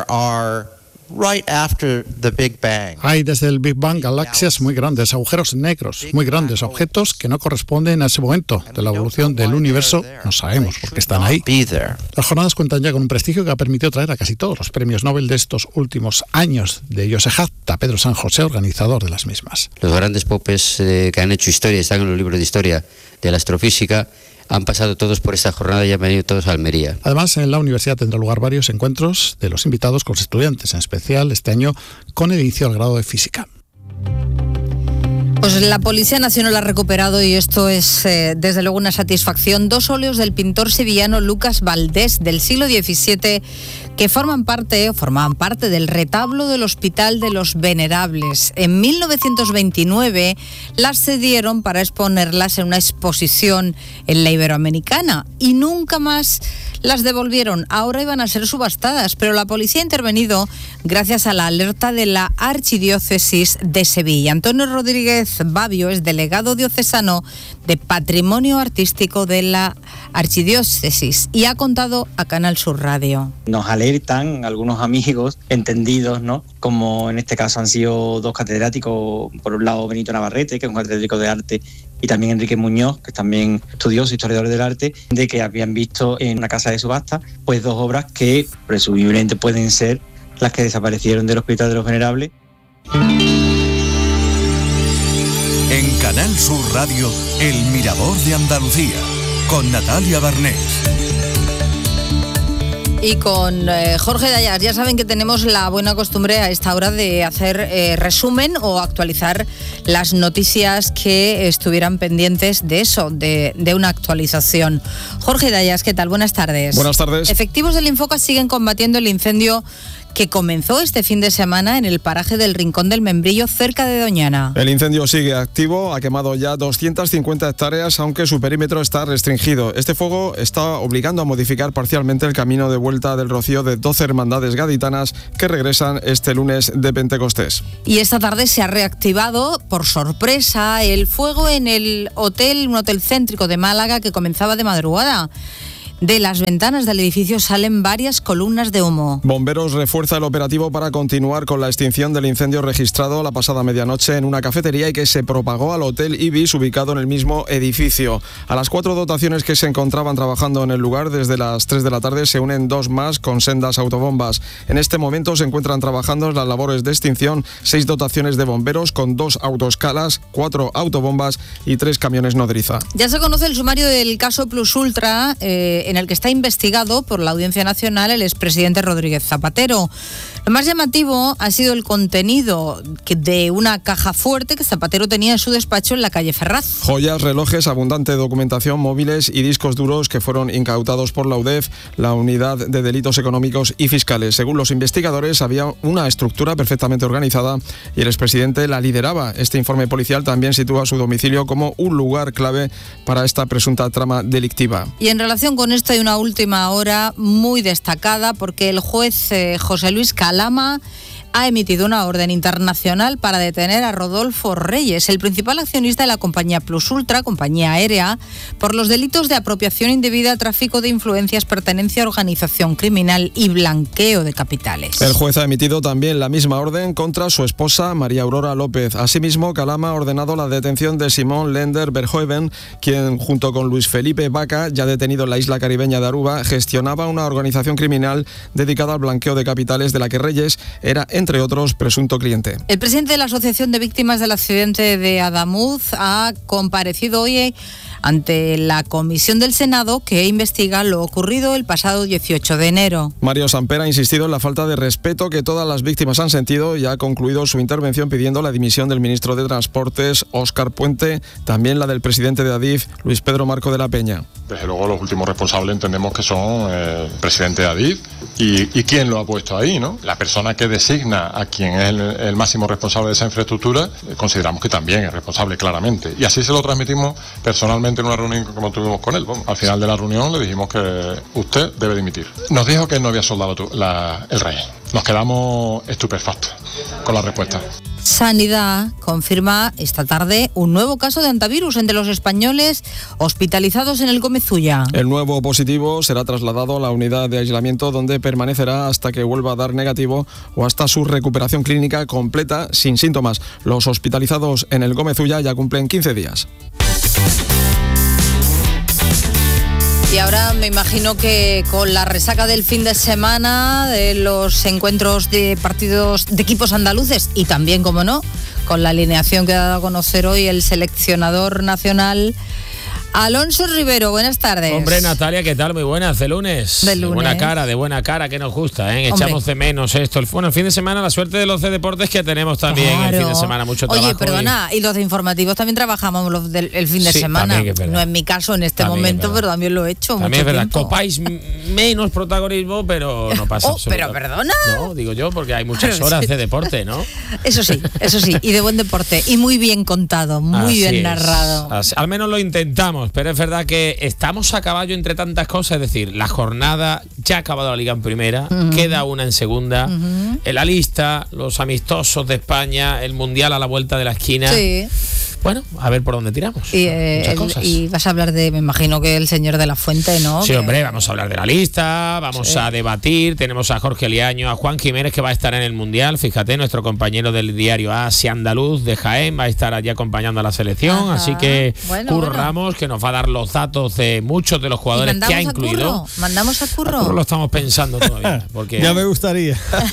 Hay desde el Big Bang galaxias muy grandes, agujeros negros muy grandes, objetos que no corresponden a ese momento de la evolución del universo. No sabemos por qué están ahí. Las jornadas cuentan ya con un prestigio que ha permitido traer a casi todos los premios Nobel de estos últimos años. De ellos se jacta Pedro San José, organizador de las mismas. Los grandes popes que han hecho historia, están en los libros de historia de la astrofísica, han pasado todos por esta jornada y han venido todos a Almería. Además, en la universidad tendrá lugar varios encuentros de los invitados con los estudiantes, en especial este año con el inicio del grado de física. Pues la Policía Nacional ha recuperado, y esto es desde luego una satisfacción, 2 óleos del pintor sevillano Lucas Valdés del siglo XVII que formaban parte del retablo del Hospital de los Venerables. En 1929 las cedieron para exponerlas en una exposición en la Iberoamericana y nunca más las devolvieron. Ahora iban a ser subastadas, pero la policía ha intervenido gracias a la alerta de la Archidiócesis de Sevilla. Antonio Rodríguez Babio es delegado diocesano de Patrimonio Artístico de la Archidiócesis y ha contado a Canal Sur Radio. Nos alertan algunos amigos entendidos, ¿no? Como en este caso han sido 2 catedráticos, por un lado Benito Navarrete, que es un catedrático de arte, y también Enrique Muñoz, que es también estudioso, historiador del arte, de que habían visto en una casa de subasta pues 2 obras que presumiblemente pueden ser las que desaparecieron del Hospital de los Venerables. En Canal Sur Radio, El Mirador de Andalucía, con Natalia Barnés. Y con Jorge Dayas. Ya saben que tenemos la buena costumbre a esta hora de hacer resumen o actualizar las noticias que estuvieran pendientes de eso, de una actualización. Jorge Dayas, ¿qué tal? Buenas tardes. Buenas tardes. Efectivos del Infoca siguen combatiendo el incendio que comenzó este fin de semana en el paraje del Rincón del Membrillo, cerca de Doñana. El incendio sigue activo, ha quemado ya 250 hectáreas, aunque su perímetro está restringido. Este fuego está obligando a modificar parcialmente el camino de vuelta del Rocío de 12 hermandades gaditanas que regresan este lunes de Pentecostés. Y esta tarde se ha reactivado, por sorpresa, el fuego en un hotel céntrico de Málaga que comenzaba de madrugada. De las ventanas del edificio salen varias columnas de humo. Bomberos refuerza el operativo para continuar con la extinción del incendio registrado la pasada medianoche en una cafetería y que se propagó al Hotel Ibis ubicado en el mismo edificio. A las 4 dotaciones que se encontraban trabajando en el lugar desde las 3 de la tarde se unen 2 más con sendas autobombas. En este momento se encuentran trabajando las labores de extinción 6 dotaciones de bomberos con 2 autoescalas, 4 autobombas y 3 camiones nodriza. Ya se conoce el sumario del caso Plus Ultra, en el que está investigado por la Audiencia Nacional el expresidente Rodríguez Zapatero. Lo más llamativo ha sido el contenido de una caja fuerte que Zapatero tenía en su despacho en la calle Ferraz. Joyas, relojes, abundante documentación, móviles y discos duros que fueron incautados por la UDEF, la Unidad de Delitos Económicos y Fiscales. Según los investigadores, había una estructura perfectamente organizada y el expresidente la lideraba. Este informe policial también sitúa su domicilio como un lugar clave para esta presunta trama delictiva. Y en relación con esto hay una última hora muy destacada porque el juez José Luis Calama ha emitido una orden internacional para detener a Rodolfo Reyes, el principal accionista de la compañía Plus Ultra, compañía aérea, por los delitos de apropiación indebida, tráfico de influencias, pertenencia a organización criminal y blanqueo de capitales. El juez ha emitido también la misma orden contra su esposa María Aurora López. Asimismo, Calama ha ordenado la detención de Simón Lender Verhoeven, quien junto con Luis Felipe Vaca, ya detenido en la isla caribeña de Aruba, gestionaba una organización criminal dedicada al blanqueo de capitales de la que Reyes era, entre otros, presunto cliente. El presidente de la Asociación de Víctimas del Accidente de Adamuz ha comparecido hoy ante la comisión del Senado que investiga lo ocurrido el pasado 18 de enero. Mario Samper ha insistido en la falta de respeto que todas las víctimas han sentido y ha concluido su intervención pidiendo la dimisión del ministro de Transportes, Óscar Puente, también la del presidente de Adif, Luis Pedro Marco de la Peña. Desde luego los últimos responsables entendemos que son el presidente de Adif y quién lo ha puesto ahí, ¿no? La persona que designa a quien es el máximo responsable de esa infraestructura, consideramos que también es responsable claramente. Y así se lo transmitimos personalmente en una reunión como tuvimos con él. Bueno, al final de la reunión le dijimos que usted debe dimitir. Nos dijo que él no había soldado el rey. Nos quedamos estupefactos con la respuesta. Sanidad confirma esta tarde un nuevo caso de hantavirus entre los españoles hospitalizados en el Gómez Ulla. El nuevo positivo será trasladado a la unidad de aislamiento donde permanecerá hasta que vuelva a dar negativo o hasta su recuperación clínica completa sin síntomas. Los hospitalizados en el Gómez Ulla ya cumplen 15 días. Y ahora me imagino que con la resaca del fin de semana, de los encuentros de partidos de equipos andaluces y también, como no, con la alineación que ha dado a conocer hoy el seleccionador nacional Alonso Rivero. Buenas tardes. Hombre, Natalia, ¿qué tal? Muy buenas, de lunes. De lunes. De buena cara, que nos gusta, ¿eh? Echamos de menos esto. Bueno, el fin de semana, la suerte de los de deportes que tenemos también. Claro. El fin de semana, mucho trabajo. Oye, perdona, y los de informativos también trabajamos el fin de semana. No es mi caso en este momento, pero también lo he hecho. También mucho es verdad. tiempo. Copáis menos protagonismo, pero no pasa pero perdona. No, digo yo, porque hay muchas horas de deporte, ¿no? Eso sí, y de buen deporte. Y muy bien contado, muy bien narrado. Al menos lo intentamos, pero es verdad que estamos a caballo entre tantas cosas, es decir, la jornada ya ha acabado la Liga en primera, queda una en segunda, en la lista, los amistosos de España, el Mundial a la vuelta de la esquina. Sí. Bueno, a ver por dónde tiramos. Y vas a hablar de, me imagino que el señor de la Fuente, ¿no? Sí, hombre, vamos a hablar de la lista, vamos a debatir. Tenemos a Jorge Liaño, a Juan Jiménez, que va a estar en el Mundial. Fíjate, nuestro compañero del diario Asia Andaluz de Jaén va a estar allí acompañando a la selección. Así que Curro Ramos, que nos va a dar los datos de muchos de los jugadores que ha incluido. ¿Mandamos a Curro? A Curro lo estamos pensando todavía. Porque ya me gustaría.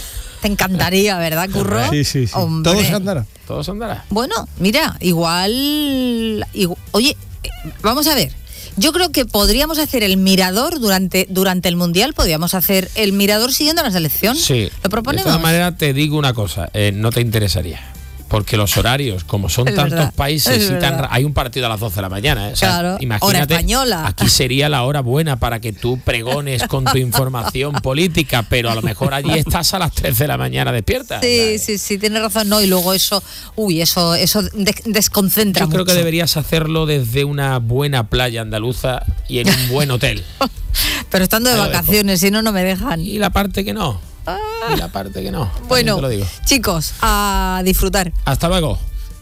Te encantaría, ¿verdad, Curro? Sí. Hombre. Todo se andará. Bueno, mira, igual... Oye, vamos a ver. Yo creo que podríamos hacer el mirador durante el Mundial, podríamos hacer el mirador siguiendo la selección. Sí. ¿Lo proponemos? De todas maneras, te digo una cosa, no te interesaría. Porque los horarios, como son tantos países y hay un partido a las 12 de la mañana, ¿eh? O sea, claro, imagínate, hora española. Aquí sería la hora buena para que tú pregones con tu información política, pero a lo mejor allí estás a las 3 de la mañana despierta. Sí, tienes razón. No, y luego eso desconcentra mucho. Yo creo que deberías hacerlo desde una buena playa andaluza y en un buen hotel. Pero estando de vacaciones, si no me dejan. Y la parte que no. Bueno, te lo digo. Chicos, a disfrutar. Hasta luego.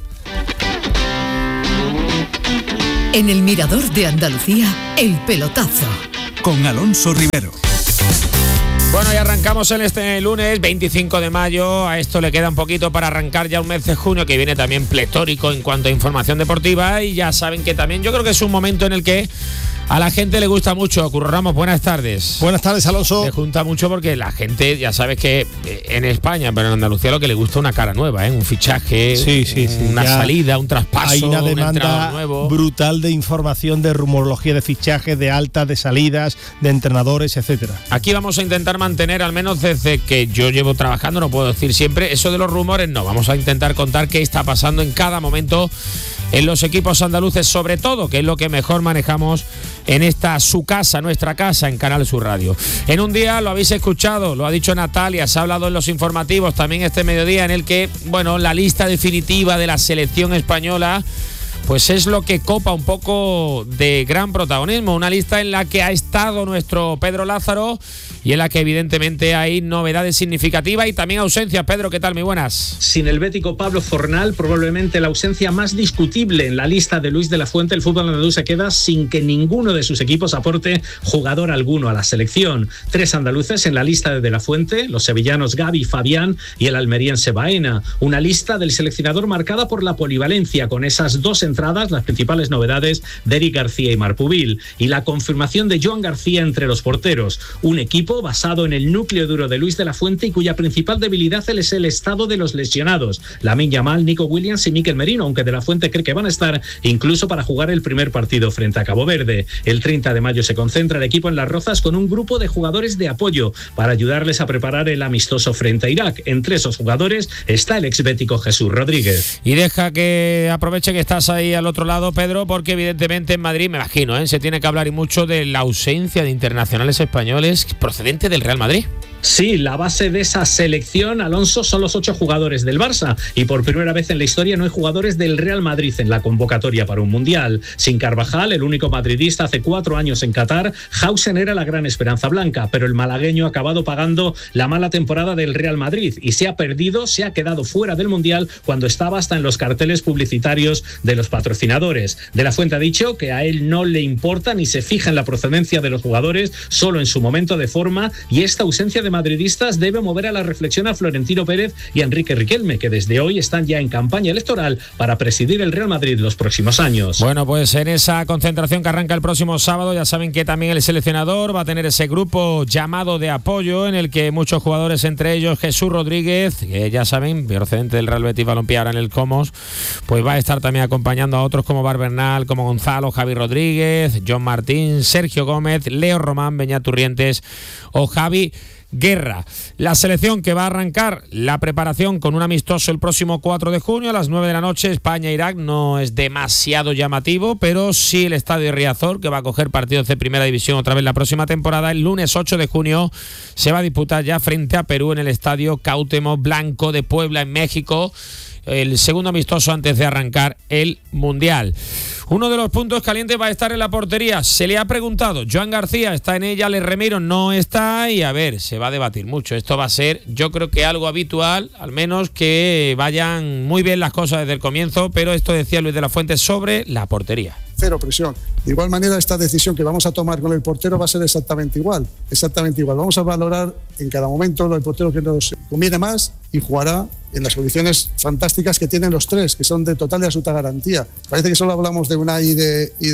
En el Mirador de Andalucía, el pelotazo. Con Alonso Rivero. Bueno, y arrancamos en este lunes 25 de mayo. A esto le queda un poquito para arrancar ya un mes de junio que viene también pletórico en cuanto a información deportiva. Y ya saben que también yo creo que es un momento en el que a la gente le gusta mucho. Curro Ramos, buenas tardes. Buenas tardes, Alonso. Le junta mucho porque la gente, ya sabes que en España, pero en Andalucía lo que le gusta una cara nueva, un fichaje, una salida, un traspaso, hay una un demanda entrenador nuevo. Brutal de información, de rumorología, de fichajes, de altas, de salidas, de entrenadores, etcétera. Aquí vamos a intentar mantener, al menos desde que yo llevo trabajando, no puedo decir siempre, eso de los rumores no. Vamos a intentar contar qué está pasando en cada momento en los equipos andaluces, sobre todo, que es lo que mejor manejamos en esta su casa, nuestra casa, en Canal Sur Radio. En un día, lo habéis escuchado, lo ha dicho Natalia, se ha hablado en los informativos también este mediodía, en el que, la lista definitiva de la selección española pues es lo que copa un poco de gran protagonismo, una lista en la que ha estado nuestro Pedro Lázaro y en la que evidentemente hay novedades significativas y también ausencias. Pedro, ¿qué tal? Muy buenas. Sin el bético Pablo Fornal, probablemente la ausencia más discutible en la lista de Luis de la Fuente, el fútbol andaluz se queda sin que ninguno de sus equipos aporte jugador alguno a la selección. 3 andaluces en la lista de la Fuente, los sevillanos Gavi, Fabián y el almeriense Baena. Una lista del seleccionador marcada por la polivalencia, con esas 2 entradas, las principales novedades de Eric García y Marpubil, y la confirmación de Joan García entre los porteros. Un equipo basado en el núcleo duro de Luis de la Fuente y cuya principal debilidad es el estado de los lesionados. Lamine Yamal, Nico Williams y Mikel Merino, aunque de la Fuente cree que van a estar incluso para jugar el primer partido frente a Cabo Verde. El 30 de mayo se concentra el equipo en Las Rozas con un grupo de jugadores de apoyo para ayudarles a preparar el amistoso frente a Irak. Entre esos jugadores está el exbético Jesús Rodríguez. Y deja que aproveche que estás ahí al otro lado, Pedro, porque evidentemente en Madrid, me imagino, se tiene que hablar y mucho de la ausencia de internacionales españoles procedente del Real Madrid. Sí, la base de esa selección, Alonso, son los 8 jugadores del Barça y por primera vez en la historia no hay jugadores del Real Madrid en la convocatoria para un Mundial. Sin Carvajal, el único madridista hace 4 años en Qatar, Hausen era la gran esperanza blanca, pero el malagueño ha acabado pagando la mala temporada del Real Madrid y se ha quedado fuera del Mundial cuando estaba hasta en los carteles publicitarios de los patrocinadores. De la Fuente ha dicho que a él no le importa ni se fija en la procedencia de los jugadores, solo en su momento de forma, y esta ausencia de madridistas debe mover a la reflexión a Florentino Pérez y a Enrique Riquelme, que desde hoy están ya en campaña electoral para presidir el Real Madrid los próximos años. Bueno, pues en esa concentración que arranca el próximo sábado, ya saben que también el seleccionador va a tener ese grupo llamado de apoyo en el que muchos jugadores, entre ellos Jesús Rodríguez, que ya saben, procedente del Real Betis Balompié ahora en el Comos, pues va a estar también acompañando a otros como Barbernal, como Gonzalo, Javi Rodríguez, John Martín, Sergio Gómez, Leo Román, Beñat Turrientes o Javi Guerra. La selección que va a arrancar la preparación con un amistoso el próximo 4 de junio a las 9 de la noche, España-Irak. No es demasiado llamativo, pero sí el estadio Riazor, que va a coger partidos de primera división otra vez la próxima temporada. El lunes 8 de junio se va a disputar ya frente a Perú en el estadio Cuauhtémoc Blanco de Puebla, en México, el segundo amistoso antes de arrancar el Mundial. Uno de los puntos calientes va a estar en la portería. Se le ha preguntado, Joan García está en ella, Alex Remiro no está, y a ver, se va a debatir mucho. Esto va a ser, yo creo que algo habitual, al menos que vayan muy bien las cosas desde el comienzo, pero esto decía Luis de la Fuente sobre la portería. Cero presión. De igual manera, esta decisión que vamos a tomar con el portero va a ser exactamente igual. Vamos a valorar en cada momento el portero que nos conviene más y jugará en las condiciones fantásticas que tienen los 3, que son de total y absoluta garantía. Parece que solo hablamos de Unai y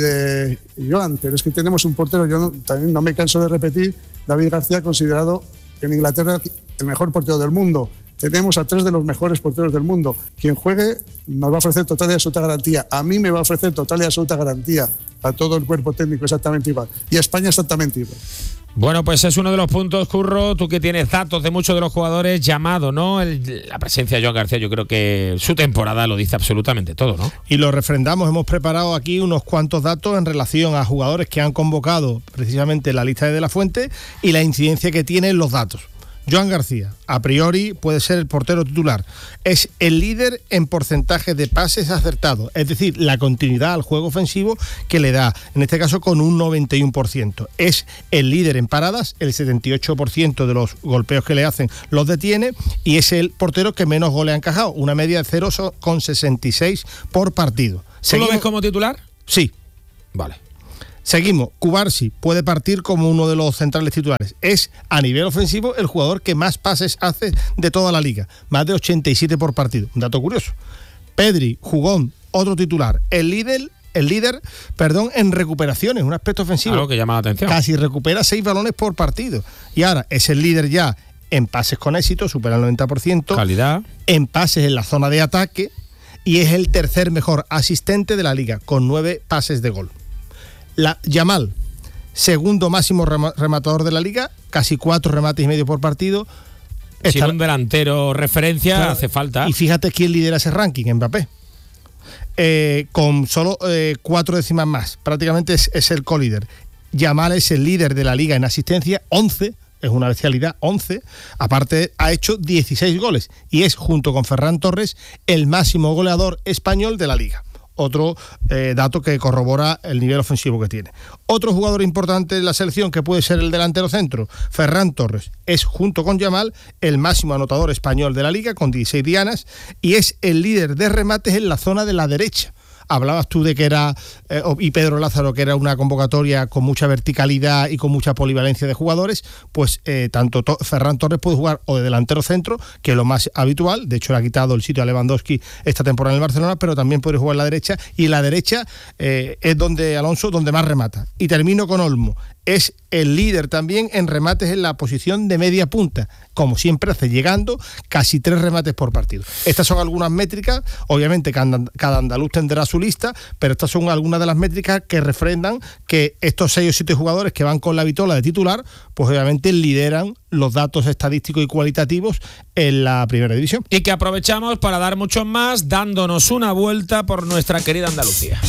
de Joan, pero es que tenemos un portero, también no me canso de repetir, David García, considerado en Inglaterra el mejor portero del mundo. tenemos a 3 de los mejores porteros del mundo. Quien juegue nos va a ofrecer total y absoluta garantía. A mí me va a ofrecer total y absoluta garantía. A todo el cuerpo técnico exactamente igual. Y a España exactamente igual. Bueno, pues es uno de los puntos, Curro, tú que tienes datos de muchos de los jugadores, llamado, ¿no? La presencia de Joan García, yo creo que su temporada lo dice absolutamente todo, ¿no? Y lo refrendamos, hemos preparado aquí unos cuantos datos en relación a jugadores que han convocado precisamente la lista de De la Fuente y la incidencia que tienen los datos. Joan García, a priori, puede ser el portero titular. Es el líder en porcentaje de pases acertados, es decir, la continuidad al juego ofensivo que le da, en este caso con un 91%. Es el líder en paradas, el 78% de los golpeos que le hacen los detiene, y es el portero que menos goles ha encajado, una media de 0,66 por partido. ¿Tú lo ves como titular? Sí. Vale. Seguimos, Cubarsí puede partir como uno de los centrales titulares. Es, a nivel ofensivo, el jugador que más pases hace de toda la liga. Más de 87 por partido. Un dato curioso. Pedri, jugón, otro titular. El líder, en recuperaciones, un aspecto ofensivo. Algo que llama la atención. Casi recupera 6 balones por partido. Y ahora es el líder ya en pases con éxito, supera el 90%. Calidad. En pases en la zona de ataque. Y es el tercer mejor asistente de la liga, con 9 pases de gol. Yamal, segundo máximo rematador de la liga, casi 4 remates y medio por partido. Sin un delantero referencia, claro, hace falta. Y fíjate quién lidera ese ranking, Mbappé. Con solo 4 décimas más, prácticamente es el colíder. Yamal es el líder de la liga en asistencia, 11, es una bestialidad, 11. Aparte, ha hecho 16 goles y es, junto con Ferran Torres, el máximo goleador español de la liga. Otro dato que corrobora el nivel ofensivo que tiene. Otro jugador importante de la selección, que puede ser el delantero centro, Ferran Torres, es, junto con Yamal, el máximo anotador español de la liga, con 16 dianas, y es el líder de remates en la zona de la derecha. Hablabas tú de que era, y Pedro Lázaro, que era una convocatoria con mucha verticalidad y con mucha polivalencia de jugadores, pues tanto Ferran Torres puede jugar o de delantero centro, que es lo más habitual, de hecho le ha quitado el sitio a Lewandowski esta temporada en el Barcelona, pero también puede jugar en la derecha, y en la derecha es donde Alonso, donde más remata. Y termino con Olmo, es el líder también en remates en la posición de media punta, como siempre hace, llegando casi 3 remates por partido. Estas son algunas métricas, obviamente cada andaluz tendrá su lista, pero estas son algunas de las métricas que refrendan que estos 6 o 7 jugadores que van con la vitola de titular, pues obviamente lideran los datos estadísticos y cualitativos en la primera división. Y que aprovechamos para dar muchos más, dándonos una vuelta por nuestra querida Andalucía.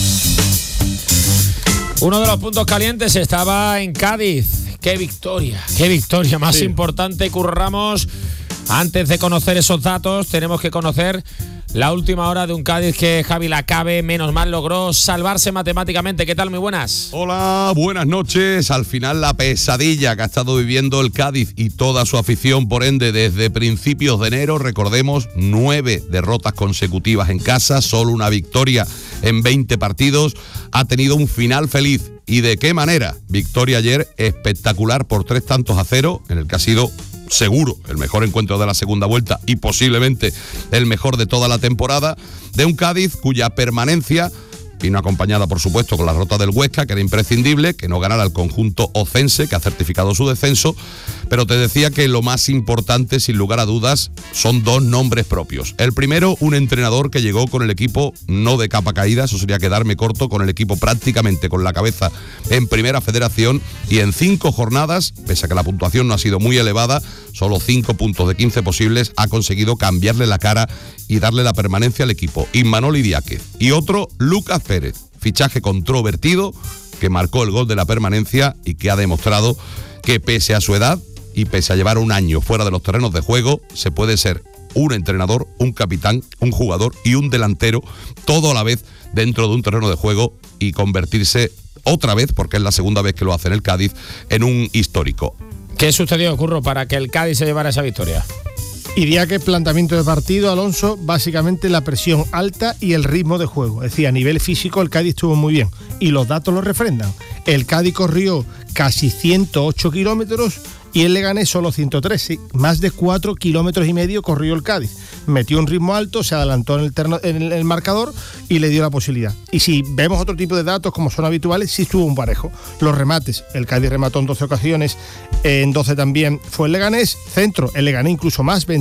Uno de los puntos calientes estaba en Cádiz. ¡Qué victoria más importante, Curro Ramos! Antes de conocer esos datos, tenemos que conocer la última hora de un Cádiz que Javi Lacabe, menos mal, logró salvarse matemáticamente. ¿Qué tal? Muy buenas. Hola, buenas noches. Al final, la pesadilla que ha estado viviendo el Cádiz y toda su afición, por ende, desde principios de enero. Recordemos, 9 derrotas consecutivas en casa, solo una victoria en 20 partidos. Ha tenido un final feliz. ¿Y de qué manera? Victoria ayer espectacular por 3-0, en el que ha sido seguro el mejor encuentro de la segunda vuelta y posiblemente el mejor de toda la temporada, de un Cádiz cuya permanencia vino acompañada, por supuesto, con la derrota del Huesca, que era imprescindible, que no ganara el conjunto ocense, que ha certificado su descenso, pero te decía que lo más importante, sin lugar a dudas, son 2 nombres propios. El primero, un entrenador que llegó con el equipo no de capa caída, eso sería quedarme corto, con el equipo prácticamente con la cabeza en Primera Federación, y en 5 jornadas, pese a que la puntuación no ha sido muy elevada, solo 5 puntos de 15 posibles, ha conseguido cambiarle la cara y darle la permanencia al equipo. Imanol Idiáquez. Y otro, Lucas Pérez, fichaje controvertido, que marcó el gol de la permanencia y que ha demostrado que, pese a su edad y pese a llevar un año fuera de los terrenos de juego, se puede ser un entrenador, un capitán, un jugador y un delantero, todo a la vez dentro de un terreno de juego, y convertirse otra vez, porque es la segunda vez que lo hace en el Cádiz, en un histórico. ¿Qué sucedió, Curro, para que el Cádiz se llevara esa victoria? Idiáquez, planteamiento de partido, Alonso, básicamente la presión alta y el ritmo de juego. Es decir, a nivel físico el Cádiz estuvo muy bien y los datos lo refrendan. El Cádiz corrió casi 108 kilómetros y el Leganés solo 113, más de 4,5 kilómetros corrió el Cádiz. Metió un ritmo alto, se adelantó en el marcador y le dio la posibilidad. Y si vemos otro tipo de datos como son habituales, sí estuvo un parejo. Los remates, el Cádiz remató en 12 ocasiones, en 12 también fue el Leganés. Centro, el Leganés incluso más, 21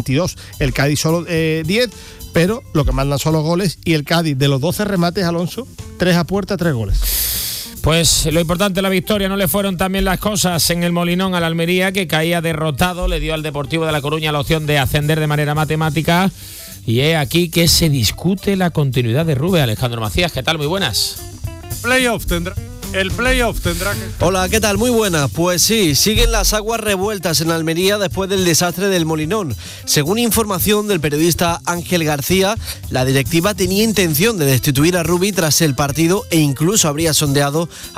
22, el Cádiz solo 10, pero lo que mandan son los goles, y el Cádiz, de los 12 remates, Alonso, 3 a puerta, 3 goles. Pues lo importante, la victoria. No le fueron tan bien las cosas en el Molinón al Almería, que caía derrotado, le dio al Deportivo de La Coruña la opción de ascender de manera matemática, y es aquí que se discute la continuidad de Rubén. Alejandro Macías, ¿qué tal? Muy buenas. El playoff tendrá que... Hola, ¿qué tal? Muy buenas. Pues sí, siguen las aguas revueltas en Almería después del desastre del Molinón. Según información del periodista Ángel García, la directiva tenía intención de destituir a Rubi tras el partido e incluso habría sondeado